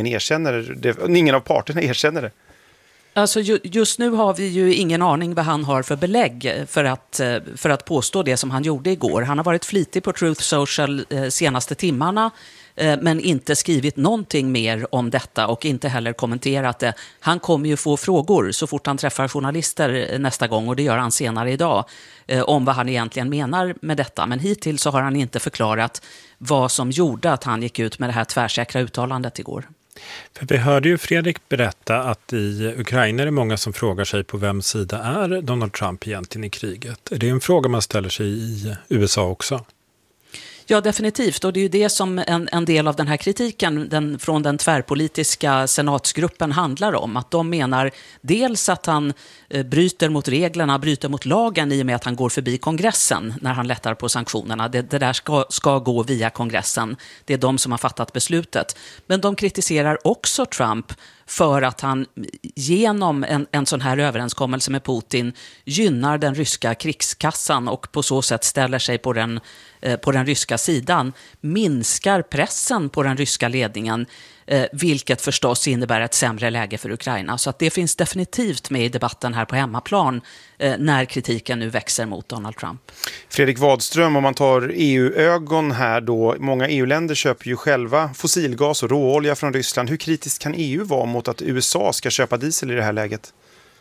[SPEAKER 18] ingen av parterna erkänner det?
[SPEAKER 20] Alltså just nu har vi ju ingen aning vad han har för belägg för att påstå det som han gjorde igår. Han har varit flitig på Truth Social senaste timmarna men inte skrivit någonting mer om detta och inte heller kommenterat det. Han kommer ju få frågor så fort han träffar journalister nästa gång, och det gör han senare idag, om vad han egentligen menar med detta. Men hittills så har han inte förklarat vad som gjorde att han gick ut med det här tvärsäkra uttalandet igår.
[SPEAKER 19] För vi hörde ju Fredrik berätta att i Ukraina är det många som frågar sig på vems sida är Donald Trump egentligen i kriget. Är det en fråga man ställer sig i USA också?
[SPEAKER 20] Ja, definitivt. Och det är ju det som en del av den här kritiken från den tvärpolitiska senatsgruppen handlar om. Att de menar dels att han bryter mot reglerna, bryter mot lagen i och med att han går förbi kongressen när han lättar på sanktionerna. Det där ska gå via kongressen. Det är de som har fattat beslutet. Men de kritiserar också Trump för att han genom en sån här överenskommelse med Putin gynnar den ryska krigskassan och på så sätt ställer sig på den ryska sidan, minskar pressen på den ryska ledningen, vilket förstås innebär ett sämre läge för Ukraina. Så att det finns definitivt med i debatten här på hemmaplan när kritiken nu växer mot Donald Trump.
[SPEAKER 18] Fredrik Wadström, om man tar EU-ögon här då, många EU-länder köper ju själva fossilgas och råolja från Ryssland. Hur kritiskt kan EU vara mot att USA ska köpa diesel i det här läget?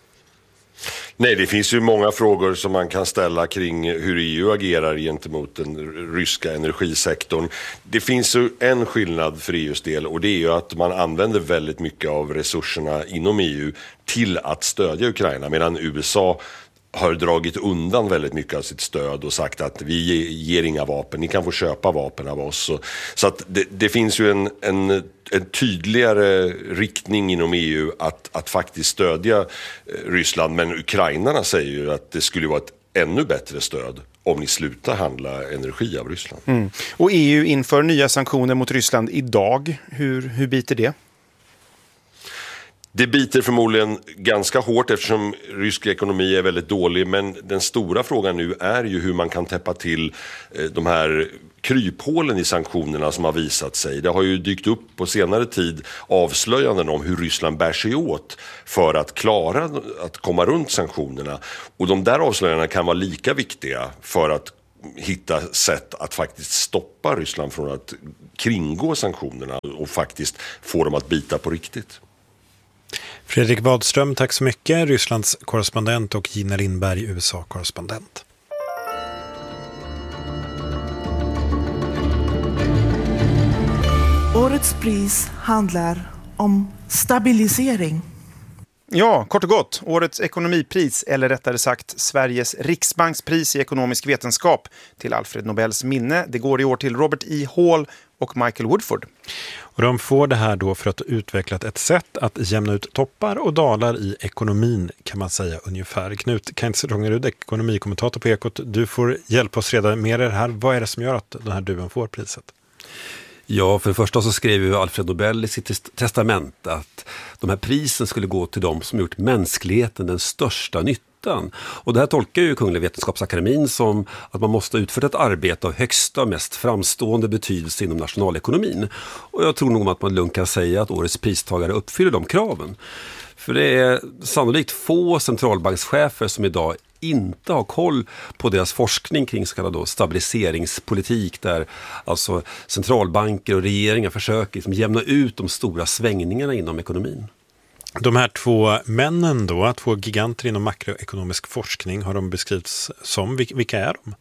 [SPEAKER 21] Nej, det finns ju många frågor som man kan ställa kring hur EU agerar gentemot den ryska energisektorn. Det finns ju en skillnad för EUs del, och det är ju att man använder väldigt mycket av resurserna inom EU till att stödja Ukraina, medan USA har dragit undan väldigt mycket av sitt stöd och sagt att vi ger inga vapen, ni kan få köpa vapen av oss. Så att det finns ju en tydligare riktning inom EU att faktiskt stödja Ryssland, men ukrainarna säger ju att det skulle vara ett ännu bättre stöd om ni slutar handla energi av Ryssland.
[SPEAKER 18] Mm. Och EU inför nya sanktioner mot Ryssland idag. Hur biter det?
[SPEAKER 21] Det biter förmodligen ganska hårt eftersom rysk ekonomi är väldigt dålig, men den stora frågan nu är ju hur man kan täppa till de här kryphålen i sanktionerna som har visat sig. Det har ju dykt upp på senare tid avslöjanden om hur Ryssland bär sig åt för att klara att komma runt sanktionerna. Och de där avslöjandena kan vara lika viktiga för att hitta sätt att faktiskt stoppa Ryssland från att kringgå sanktionerna och faktiskt få dem att bita på riktigt.
[SPEAKER 19] Fredrik Wadström, tack så mycket. Rysslands korrespondent och Gina Lindberg, USA-korrespondent.
[SPEAKER 1] Årets pris handlar om stabilisering.
[SPEAKER 18] Ja, kort och gott. Årets ekonomipris, eller rättare sagt Sveriges riksbankspris i ekonomisk vetenskap till Alfred Nobels minne. Det går i år till Robert E. Hall och Michael Woodford.
[SPEAKER 19] Och de får det här då för att ha utvecklat ett sätt att jämna ut toppar och dalar i ekonomin, kan man säga ungefär. Knut Kainz-Rongerud, ekonomikommentator på Ekot, du får hjälpa oss reda med det här. Vad är det som gör att den här duon får priset?
[SPEAKER 22] Ja, för det första så skrev ju Alfred Nobel i sitt testament att de här prisen skulle gå till de som gjort mänskligheten den största nyttan. Och det här tolkar ju Kungliga Vetenskapsakademin som att man måste utföra ett arbete av högsta och mest framstående betydelse inom nationalekonomin. Och jag tror nog att man lugnt kan säga att årets pristagare uppfyller de kraven. För det är sannolikt få centralbankschefer som idag inte har koll på deras forskning kring så kallad stabiliseringspolitik, där alltså centralbanker och regeringar försöker liksom jämna ut de stora svängningarna inom ekonomin.
[SPEAKER 19] De här två männen då, två giganter inom makroekonomisk forskning, har de beskrivits som. Vilka är de?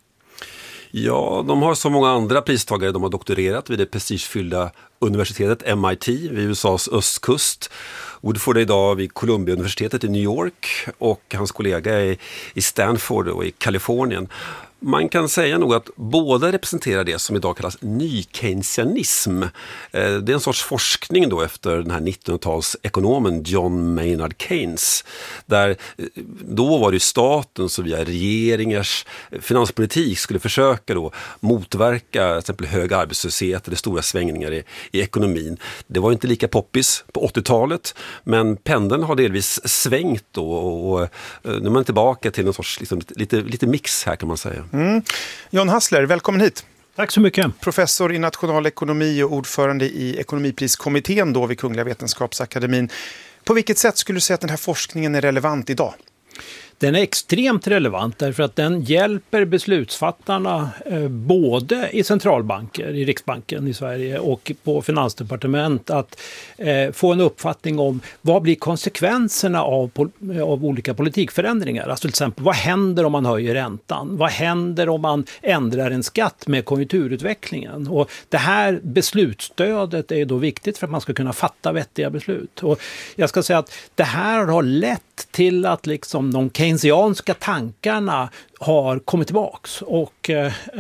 [SPEAKER 22] Ja, de har så många andra pristagare. De har doktorerat vid det prestigefyllda universitetet MIT vid USAs östkust. Woodford är idag vid Columbia-universitetet i New York och hans kollega är i Stanford och i Kalifornien. Man kan säga nog att båda representerar det som idag kallas ny-keynesianism. Det är en sorts forskning då efter den här 1900-talsekonomen John Maynard Keynes. Där då var det staten som via regeringars finanspolitik skulle försöka då motverka till exempel hög arbetslöshet eller stora svängningar i ekonomin. Det var inte lika poppis på 80-talet, men pendeln har delvis svängt då och nu är man tillbaka till en sorts liksom, lite mix här, kan man säga.
[SPEAKER 18] Mm. John Hassler, välkommen hit.
[SPEAKER 23] Tack så mycket.
[SPEAKER 18] Professor i nationalekonomi och ordförande i ekonomipriskommittén då vid Kungliga Vetenskapsakademin. På vilket sätt skulle du säga att den här forskningen är relevant idag?
[SPEAKER 23] Den är extremt relevant därför att den hjälper beslutsfattarna både i centralbanker, i Riksbanken i Sverige och på Finansdepartement att få en uppfattning om vad blir konsekvenserna av olika politikförändringar. Alltså till exempel, vad händer om man höjer räntan? Vad händer om man ändrar en skatt med konjunkturutvecklingen? Och det här beslutsstödet är då viktigt för att man ska kunna fatta vettiga beslut. Och jag ska säga att det här har lett till att liksom de keynesianska tankarna har kommit tillbaks och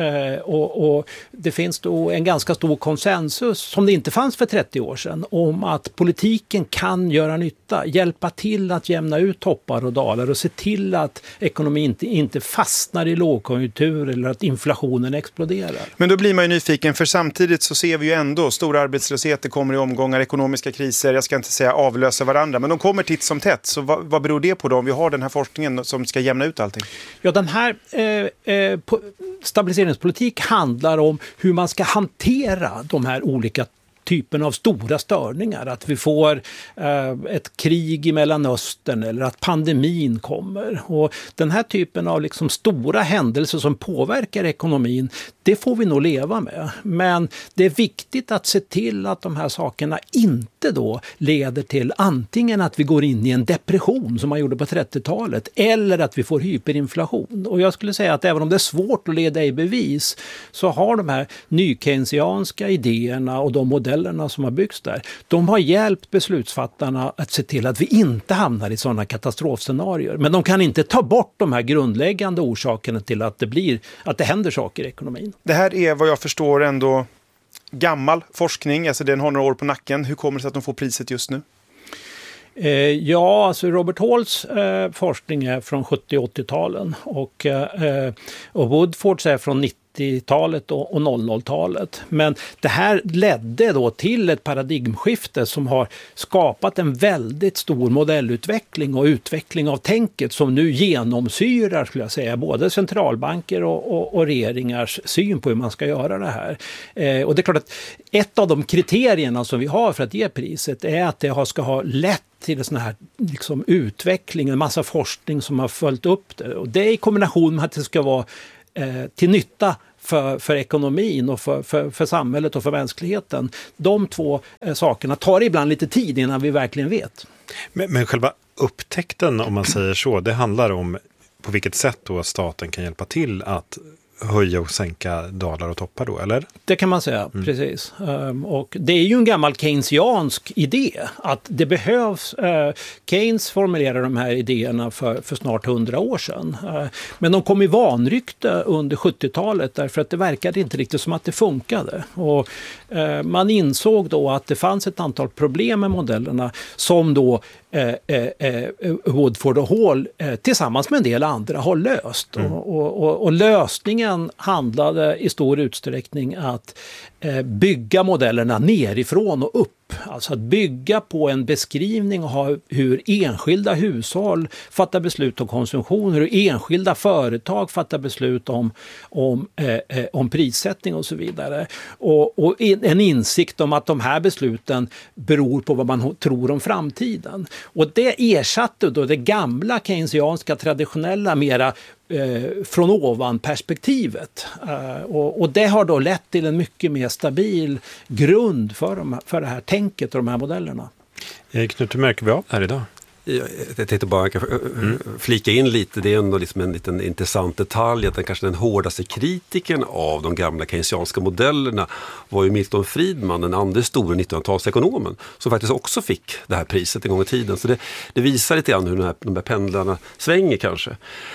[SPEAKER 23] det finns då en ganska stor konsensus som det inte fanns för 30 år sedan om att politiken kan göra nytta, hjälpa till att jämna ut toppar och dalar och se till att ekonomin inte fastnar i lågkonjunktur eller att inflationen exploderar.
[SPEAKER 18] Men då blir man ju nyfiken, för samtidigt så ser vi ju ändå stora arbetslösheter kommer i omgångar, ekonomiska kriser, jag ska inte säga avlösa varandra, men de kommer titt som tätt. Så vad beror det på då om vi har den här forskningen som ska jämna ut allting?
[SPEAKER 23] Ja, den här stabiliseringspolitik handlar om hur man ska hantera de här olika typen av stora störningar, att vi får ett krig i Mellanöstern eller att pandemin kommer. Och den här typen av liksom stora händelser som påverkar ekonomin, det får vi nog leva med. Men det är viktigt att se till att de här sakerna inte då leder till antingen att vi går in i en depression som man gjorde på 30-talet eller att vi får hyperinflation. Och jag skulle säga att även om det är svårt att leda i bevis så har de här nykeynesianska idéerna och de modellerna som har byggts där, de har hjälpt beslutsfattarna att se till att vi inte hamnar i sådana katastrofscenarier. Men de kan inte ta bort de här grundläggande orsakerna till att det händer saker i ekonomin.
[SPEAKER 18] Det här är vad jag förstår ändå gammal forskning, alltså den har några år på nacken. Hur kommer det sig att de får priset just nu?
[SPEAKER 23] Ja, alltså Robert Halls forskning är från 70- och 80-talen och Woodfords är från 90-talet och 00-talet. Men det här ledde då till ett paradigmskifte som har skapat en väldigt stor modellutveckling och utveckling av tänket som nu genomsyrar, skulle jag säga, både centralbanker och regeringars syn på hur man ska göra det här. Och det är klart att ett av de kriterierna som vi har för att ge priset är att det ska ha lett till en sån här liksom utveckling, en massa forskning som har följt upp det. Och det är i kombination med att det ska vara till nytta för ekonomin och för samhället och för mänskligheten. De två sakerna tar ibland lite tid innan vi verkligen vet.
[SPEAKER 19] Men själva upptäckten, om man säger så, det handlar om på vilket sätt då staten kan hjälpa till att höja och sänka dalar och toppar då, eller? Det
[SPEAKER 23] kan man säga, precis. Och det är ju en gammal keynesiansk idé att det behövs. Keynes formulerade de här idéerna för snart 100 år sedan. Men de kom i vanrykte under 70-talet därför att det verkade inte riktigt som att det funkade. Och man insåg då att det fanns ett antal problem med modellerna som då Woodford och Hall tillsammans med en del andra har löst. Och lösningen handlade i stor utsträckning att bygga modellerna nerifrån och upp. Alltså att bygga på en beskrivning av hur enskilda hushåll fattar beslut om konsumtion, hur enskilda företag fattar beslut om prissättning och så vidare. Och en insikt om att de här besluten beror på vad man tror om framtiden. Och det ersatte då det gamla keynesianska traditionella mera från ovan perspektivet. Och det har då lett till en mycket mer stabil grund för det här tänket och de här modellerna.
[SPEAKER 19] Knut, hur märker vi av här idag?
[SPEAKER 22] Jag tänkte bara flika in lite, det är ändå liksom en liten intressant detalj att kanske den hårdaste kritiken av de gamla keynesianska modellerna var ju Milton Friedman, den andra stora 1900-talsekonomen, som faktiskt också fick det här priset en gång i tiden. Så det visar lite grann hur de här pendlarna svänger kanske.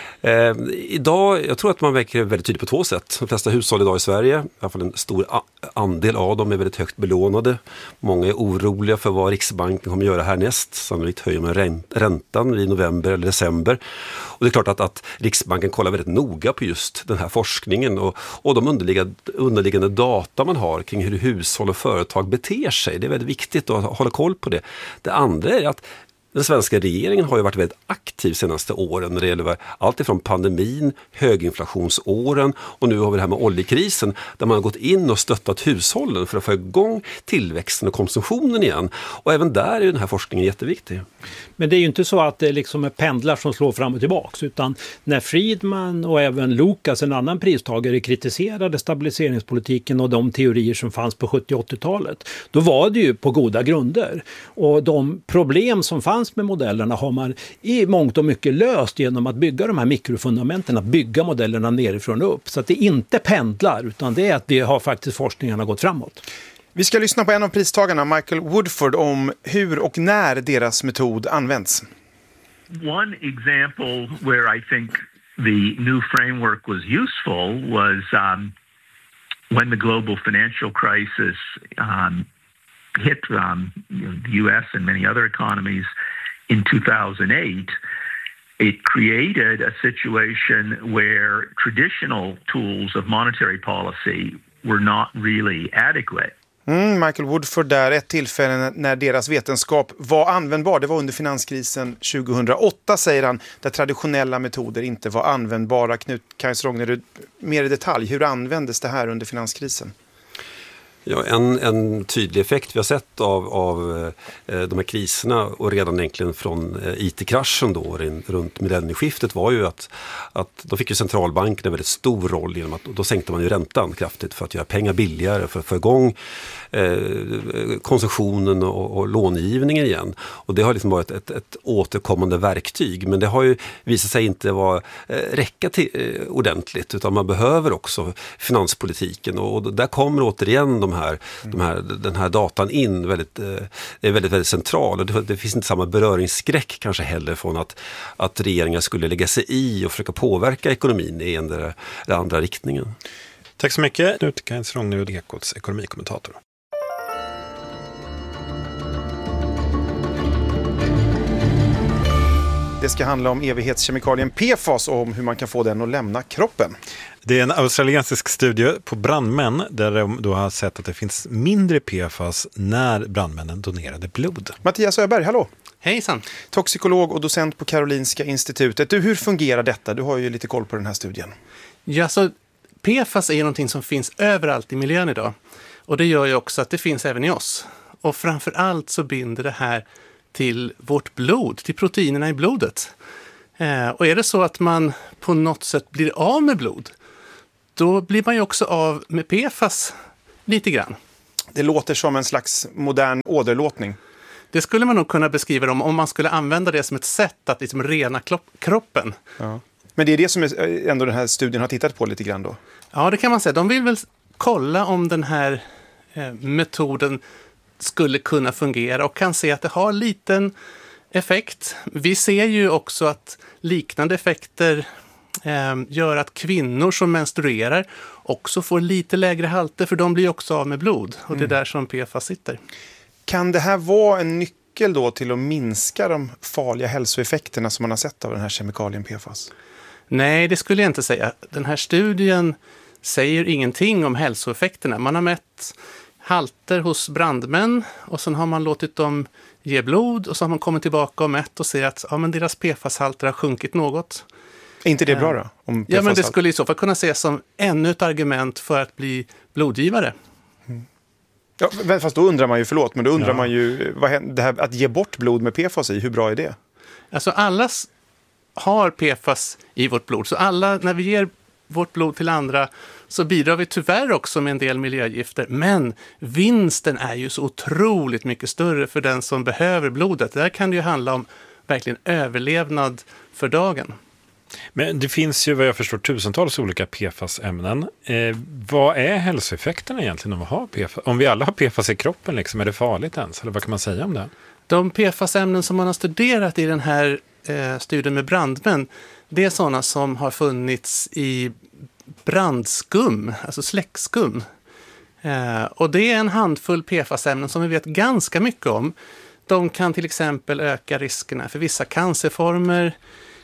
[SPEAKER 22] Idag, jag tror att man verkar väldigt tydligt på två sätt. De flesta hushåll idag i Sverige, i alla fall en stor andel av dem är väldigt högt belånade. Många är oroliga för vad Riksbanken kommer göra härnäst. Sannolikt höjer man räntan i november eller december. Och det är klart att Riksbanken kollar väldigt noga på just den här forskningen och de underliggande data man har kring hur hushåll och företag beter sig. Det är väldigt viktigt att hålla koll på det. Det andra är att den svenska regeringen har ju varit väldigt aktiv senaste åren när det gäller allt ifrån pandemin, höginflationsåren och nu har vi det här med oljekrisen där man har gått in och stöttat hushållen för att få igång tillväxten och konsumtionen igen. Och även där är ju den här forskningen jätteviktig.
[SPEAKER 23] Men det är ju inte så att det liksom är pendlar som slår fram och tillbaks, utan när Friedman och även Lucas, en annan pristagare, kritiserade stabiliseringspolitiken och de teorier som fanns på 70- och 80-talet, då var det ju på goda grunder. Och de problem som fanns med modellerna har man i mångt och mycket löst genom att bygga de här mikrofundamenten, att bygga modellerna nerifrån och upp. Så att det inte pendlar, utan det är att vi har faktiskt forskningarna gått framåt.
[SPEAKER 18] Vi ska lyssna på en av pristagarna, Michael Woodford, om hur och när deras metod används.
[SPEAKER 3] One example where I think the new framework was useful was when the global financial crisis hit the US and many other economies in 2008. It created a situation where traditional tools of monetary policy were not really adequate.
[SPEAKER 18] Michael Woodford där, ett tillfälle när deras vetenskap var användbar. Det var under finanskrisen 2008, säger han, där traditionella metoder inte var användbara. Knut Kajs Rognerud, mer i detalj, hur användes det här under finanskrisen?
[SPEAKER 22] Ja, en tydlig effekt vi har sett av de här kriserna och redan egentligen från IT-kraschen då runt millennieskiftet var ju att då fick ju centralbanken en väldigt stor roll genom att då sänkte man ju räntan kraftigt för att göra pengar billigare, för att få igång konsumtionen och långivningen igen. Och det har liksom varit ett återkommande verktyg, men det har ju visat sig inte räcka till ordentligt, utan man behöver också finanspolitiken och där kommer återigen den här datan in är väldigt central och det finns inte samma beröringsskräck kanske heller från att regeringar skulle lägga sig i och försöka påverka ekonomin i en eller andra riktningen.
[SPEAKER 19] Tack så mycket. Knut Kajs Rognerud, Ekots ekonomikommentator.
[SPEAKER 18] Det ska handla om evighetskemikalien PFAS och om hur man kan få den att lämna kroppen.
[SPEAKER 19] Det är en australiensisk studie på brandmän där de då har sett att det finns mindre PFAS när brandmännen donerade blod.
[SPEAKER 18] Mattias Öberg, hallå!
[SPEAKER 4] Hejsan!
[SPEAKER 18] Toxikolog och docent på Karolinska institutet. Du, hur fungerar detta? Du har ju lite koll på den här studien.
[SPEAKER 4] Ja, så PFAS är ju någonting som finns överallt i miljön idag. Och det gör ju också att det finns även i oss. Och framför allt så binder det här till vårt blod, till proteinerna i blodet. Och är det så att man på något sätt blir av med blod, då blir man ju också av med PFAS lite grann.
[SPEAKER 18] Det låter som en slags modern åderlåtning.
[SPEAKER 4] Det skulle man nog kunna beskriva det om man skulle använda det som ett sätt att liksom rena kroppen.
[SPEAKER 18] Ja. Men det är det som ändå den här studien har tittat på lite grann då?
[SPEAKER 4] Ja, det kan man säga. De vill väl kolla om den här metoden skulle kunna fungera och kan se att det har liten effekt. Vi ser ju också att liknande effekter gör att kvinnor som menstruerar också får lite lägre halter, för de blir också av med blod. Och det är där som PFAS sitter.
[SPEAKER 18] Kan det här vara en nyckel då till att minska de farliga hälsoeffekterna som man har sett av den här kemikalien PFAS?
[SPEAKER 4] Nej, det skulle jag inte säga. Den här studien säger ingenting om hälsoeffekterna. Man har mätt halter hos brandmän och sen har man låtit dem ge blod och så har man kommit tillbaka och mätt och ser att men deras PFAS-halter har sjunkit något.
[SPEAKER 18] Är inte det bra då? Om
[SPEAKER 4] ja, men det skulle i så fall kunna ses som ännu ett argument för att bli blodgivare.
[SPEAKER 18] Mm. Ja, fast då undrar man ju, då undrar man ju, det här, att ge bort blod med PFAS i, hur bra är det?
[SPEAKER 4] Alltså alla har PFAS i vårt blod, så alla, när vi ger vårt blod till andra så bidrar vi tyvärr också med en del miljögifter. Men vinsten är ju så otroligt mycket större för den som behöver blodet. Där kan det ju handla om verkligen överlevnad för dagen.
[SPEAKER 19] Men det finns ju vad jag förstår tusentals olika PFAS-ämnen. Vad är hälsoeffekterna egentligen om vi har PFAS? Om vi alla har PFAS i kroppen, liksom, är det farligt ens? Eller vad kan man säga om det?
[SPEAKER 4] De PFAS-ämnen som man har studerat i den här studien med brandmän, det är sådana som har funnits i brandskum, alltså släckskum. Och det är en handfull PFAS-ämnen som vi vet ganska mycket om. De kan till exempel öka riskerna för vissa cancerformer,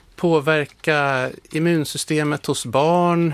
[SPEAKER 4] påverka immunsystemet hos barn,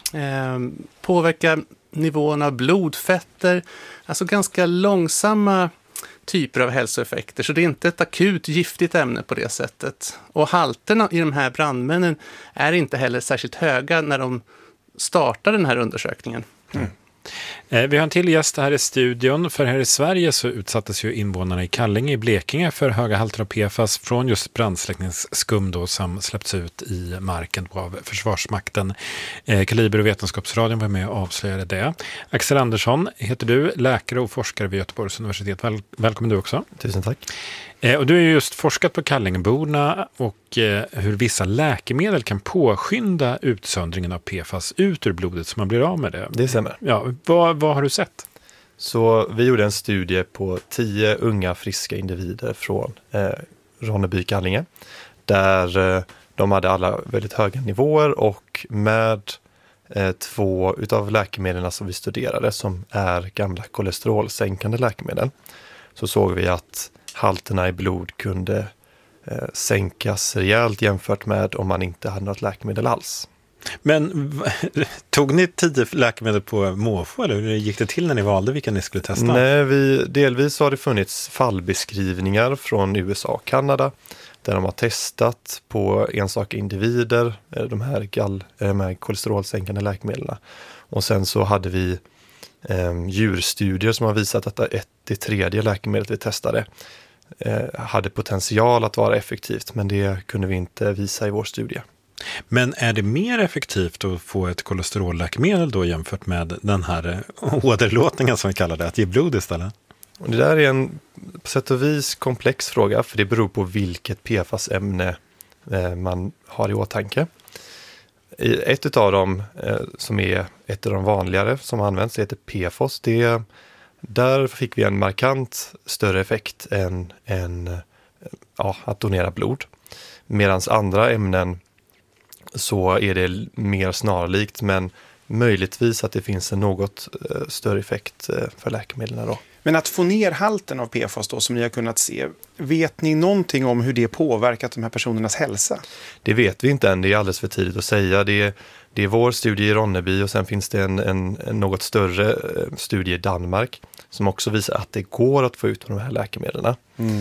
[SPEAKER 4] påverka nivån av blodfetter, alltså ganska långsamma typer av hälsoeffekter. Så det är inte ett akut giftigt ämne på det sättet. Och halterna i de här brandmännen är inte heller särskilt höga när de startar den här undersökningen.
[SPEAKER 19] Mm. Vi har en till gäst här i studion, för här i Sverige så utsattes ju invånarna i Kallinge i Blekinge för höga halter av PFAS från just brandsläckningsskum då som släppts ut i marken av Försvarsmakten. Kaliber och Vetenskapsradion var med och avslöjade det. Axel Andersson heter du, läkare och forskare vid Göteborgs universitet. Välkommen du också.
[SPEAKER 5] Tusen tack.
[SPEAKER 19] Och du har ju just forskat på Kallingeborna och hur vissa läkemedel kan påskynda utsöndringen av PFAS ut ur blodet så man blir av med det.
[SPEAKER 5] Det stämmer.
[SPEAKER 19] Ja, vad har du sett?
[SPEAKER 5] Så vi gjorde en studie på 10 unga friska individer från Ronneby Kallinge där de hade alla väldigt höga nivåer och med 2 utav läkemedlen som vi studerade som är gamla kolesterolsänkande läkemedel så såg vi att halterna i blod kunde sänkas rejält jämfört med om man inte hade något läkemedel alls.
[SPEAKER 19] Men tog ni 10 läkemedel på måfå eller hur gick det till när ni valde vilka ni skulle testa?
[SPEAKER 5] Nej, delvis har det funnits fallbeskrivningar från USA och Kanada där de har testat på enstaka individer de här kolesterolsänkande läkemedlen. Och sen så hade vi djurstudier som har visat att det tredje läkemedlet vi testade hade potential att vara effektivt, men det kunde vi inte visa i vår studie.
[SPEAKER 19] Men är det mer effektivt att få ett kolesterolläkemedel då jämfört med den här åderlåtningen som vi kallar det, att ge blod istället?
[SPEAKER 5] Och det där är en på sätt och vis komplex fråga, för det beror på vilket PFAS-ämne man har i åtanke. Ett av dem som är ett av de vanligare som används heter PFOS. Där fick vi en markant större effekt än att donera blod. Medan andra ämnen så är det mer snarlikt, men möjligtvis att det finns en något större effekt för läkemedlen då.
[SPEAKER 18] Men att få ner halten av PFAS då, som ni har kunnat se, vet ni någonting om hur det påverkat de här personernas hälsa?
[SPEAKER 5] Det vet vi inte än, det är alldeles för tidigt att säga. Det är vår studie i Ronneby och sen finns det en något större studie i Danmark som också visar att det går att få ut de här läkemedlen.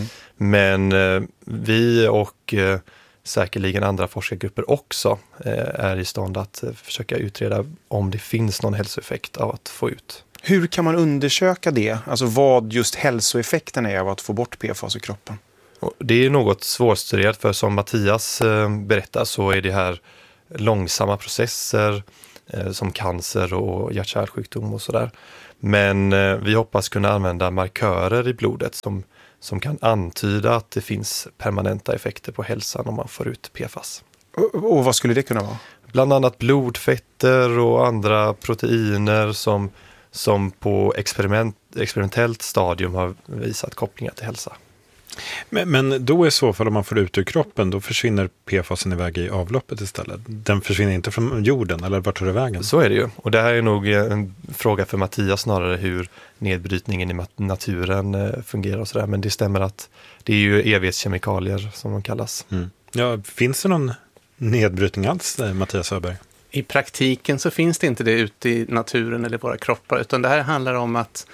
[SPEAKER 5] Men vi och säkerligen andra forskargrupper också är i stånd att försöka utreda om det finns någon hälsoeffekt av att få ut.
[SPEAKER 18] Hur kan man undersöka det? Alltså vad just hälsoeffekten är av att få bort PFAS i kroppen?
[SPEAKER 5] Det är något svårstuderat, för som Mattias berättar så är det här långsamma processer som cancer och hjärt-kärlsjukdom och sådär. Men vi hoppas kunna använda markörer i blodet som kan antyda att det finns permanenta effekter på hälsan om man får ut PFAS.
[SPEAKER 18] Och vad skulle det kunna vara?
[SPEAKER 5] Bland annat blodfetter och andra proteiner som på experimentellt stadium har visat kopplingar till hälsa.
[SPEAKER 19] Men då i så fall, om man får ut ur kroppen, då försvinner PFASen iväg i avloppet istället. Den försvinner inte från jorden, eller vart tar det vägen?
[SPEAKER 5] Så är det ju. Och det här är nog en fråga för Mattias snarare, hur nedbrytningen i naturen fungerar och sådär. Men det stämmer att det är ju evighetskemikalier som de kallas.
[SPEAKER 19] Ja, finns det någon nedbrytning alls, Mattias Öberg?
[SPEAKER 4] I praktiken så finns det inte det ute i naturen eller våra kroppar, utan det här handlar om att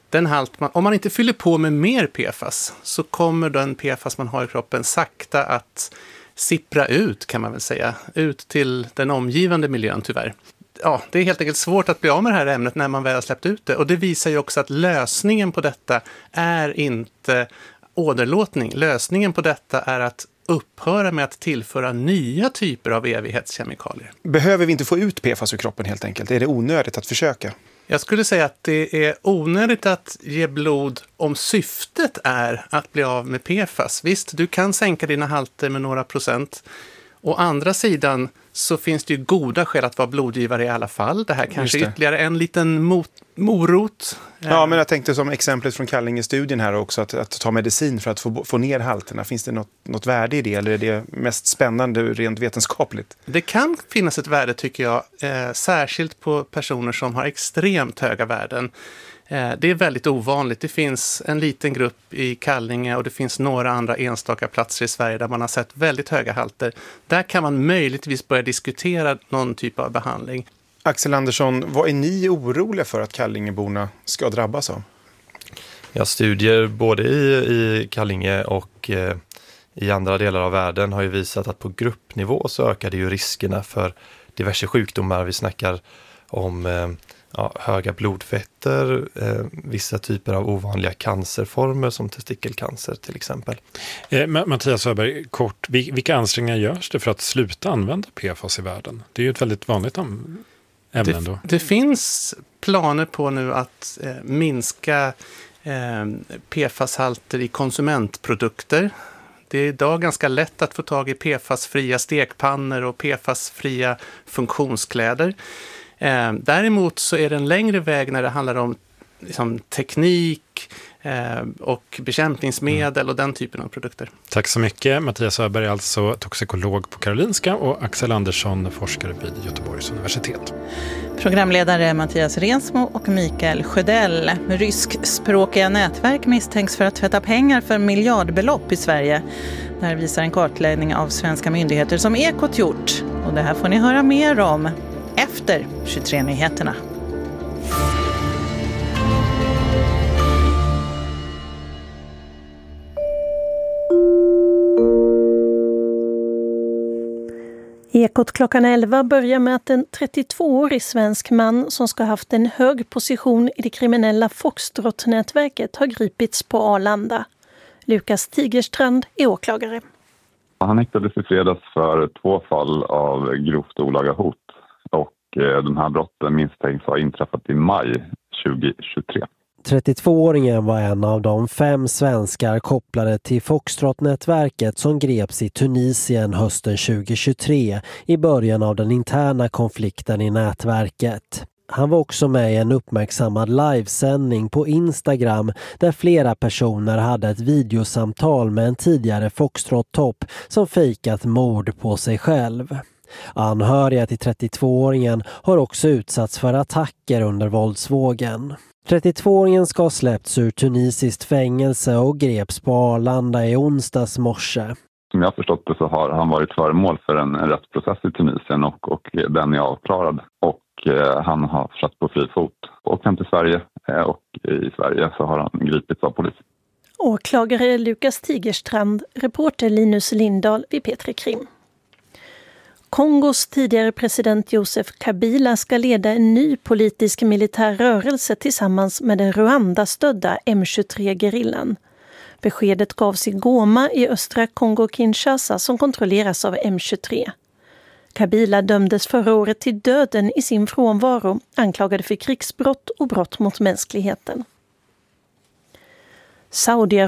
[SPEAKER 4] om man inte fyller på med mer PFAS så kommer den PFAS man har i kroppen sakta att sippra ut, kan man väl säga, ut till den omgivande miljön tyvärr. Ja, det är helt enkelt svårt att bli av med det här ämnet när man väl har släppt ut det, och det visar ju också att lösningen på detta är inte åderlåtning. Lösningen på detta är att upphöra med att tillföra nya typer av evighetskemikalier.
[SPEAKER 18] Behöver vi inte få ut PFAS ur kroppen helt enkelt? Är det onödigt att försöka?
[SPEAKER 4] Jag skulle säga att det är onödigt att ge blod om syftet är att bli av med PFAS. Visst, du kan sänka dina halter med några procent. Å andra sidan så finns det ju goda skäl att vara blodgivare i alla fall. Det här kanske är ytterligare en liten morot.
[SPEAKER 18] Ja, men jag tänkte som exemplet från Kallinge-studien här också, att ta medicin för att få ner halterna. Finns det något värde i det, eller är det mest spännande rent vetenskapligt?
[SPEAKER 4] Det kan finnas ett värde, tycker jag, särskilt på personer som har extremt höga värden. Det är väldigt ovanligt. Det finns en liten grupp i Kallinge och det finns några andra enstaka platser i Sverige där man har sett väldigt höga halter. Där kan man möjligtvis börja diskutera någon typ av behandling.
[SPEAKER 18] Axel Andersson, vad är ni oroliga för att Kallingeborna ska drabbas av?
[SPEAKER 5] Ja, studier både i Kallinge och i andra delar av världen har ju visat att på gruppnivå så ökar det ju riskerna för diverse sjukdomar. Vi snackar om höga blodfetter, vissa typer av ovanliga cancerformer som testikelcancer till exempel.
[SPEAKER 19] Mattias Öberg, kort, vilka ansträngningar görs det för att sluta använda PFAS i världen? Det är ju ett väldigt vanligt ämne då.
[SPEAKER 4] Det finns planer på nu att minska PFAS-halter i konsumentprodukter. Det är idag ganska lätt att få tag i PFAS-fria stekpannor och PFAS-fria funktionskläder. Däremot så är det en längre väg när det handlar om teknik och bekämpningsmedel och den typen av produkter.
[SPEAKER 19] Tack så mycket. Mattias Öberg, alltså toxikolog på Karolinska, och Axel Andersson, forskare vid Göteborgs universitet.
[SPEAKER 12] Programledare Mattias Rensmo och Mikael Sjödell. Ryskspråkiga nätverk misstänks för att tvätta pengar för miljardbelopp i Sverige. Det här visar en kartläggning av svenska myndigheter som Ekot gjort. Och det här får ni höra mer om efter 23-nyheterna.
[SPEAKER 2] Ekot klockan 11 börjar med att en 32-årig svensk man som ska ha haft en hög position i det kriminella Foxtrot-nätverket har gripits på Arlanda. Lukas Tigerstrand är åklagare.
[SPEAKER 6] Han häktades i fredags för 2 fall av grovt olaga hot, och de här brotten misstänks ha inträffat i maj 2023.
[SPEAKER 8] 32-åringen var en av de 5 svenskar kopplade till Foxtrot-nätverket som greps i Tunisien hösten 2023 i början av den interna konflikten i nätverket. Han var också med i en uppmärksammad livesändning på Instagram där flera personer hade ett videosamtal med en tidigare Foxtrot-topp som fejkat mord på sig själv. Anhöriga till 32-åringen har också utsatts för attacker under våldsvågen. 32-åringen ska ha släppts ur tunisiskt fängelse och greps på Arlanda i onsdags morse.
[SPEAKER 6] Som jag har förstått det så har han varit föremål för en rättsprocess i Tunisien och den är avklarad. Och han har satt på fri fot och hem till Sverige och i Sverige så har han gripits av polis.
[SPEAKER 2] Åklagare Lukas Tigerstrand, reporter Linus Lindahl vid P3 Krim. Kongos tidigare president Joseph Kabila ska leda en ny politisk militär rörelse tillsammans med den Rwanda-stödda M23-gerillan. Beskedet gavs i Goma i östra Kongo-Kinshasa som kontrolleras av M23. Kabila dömdes förra året till döden i sin frånvaro, anklagad för krigsbrott och brott mot mänskligheten. Saudiarabien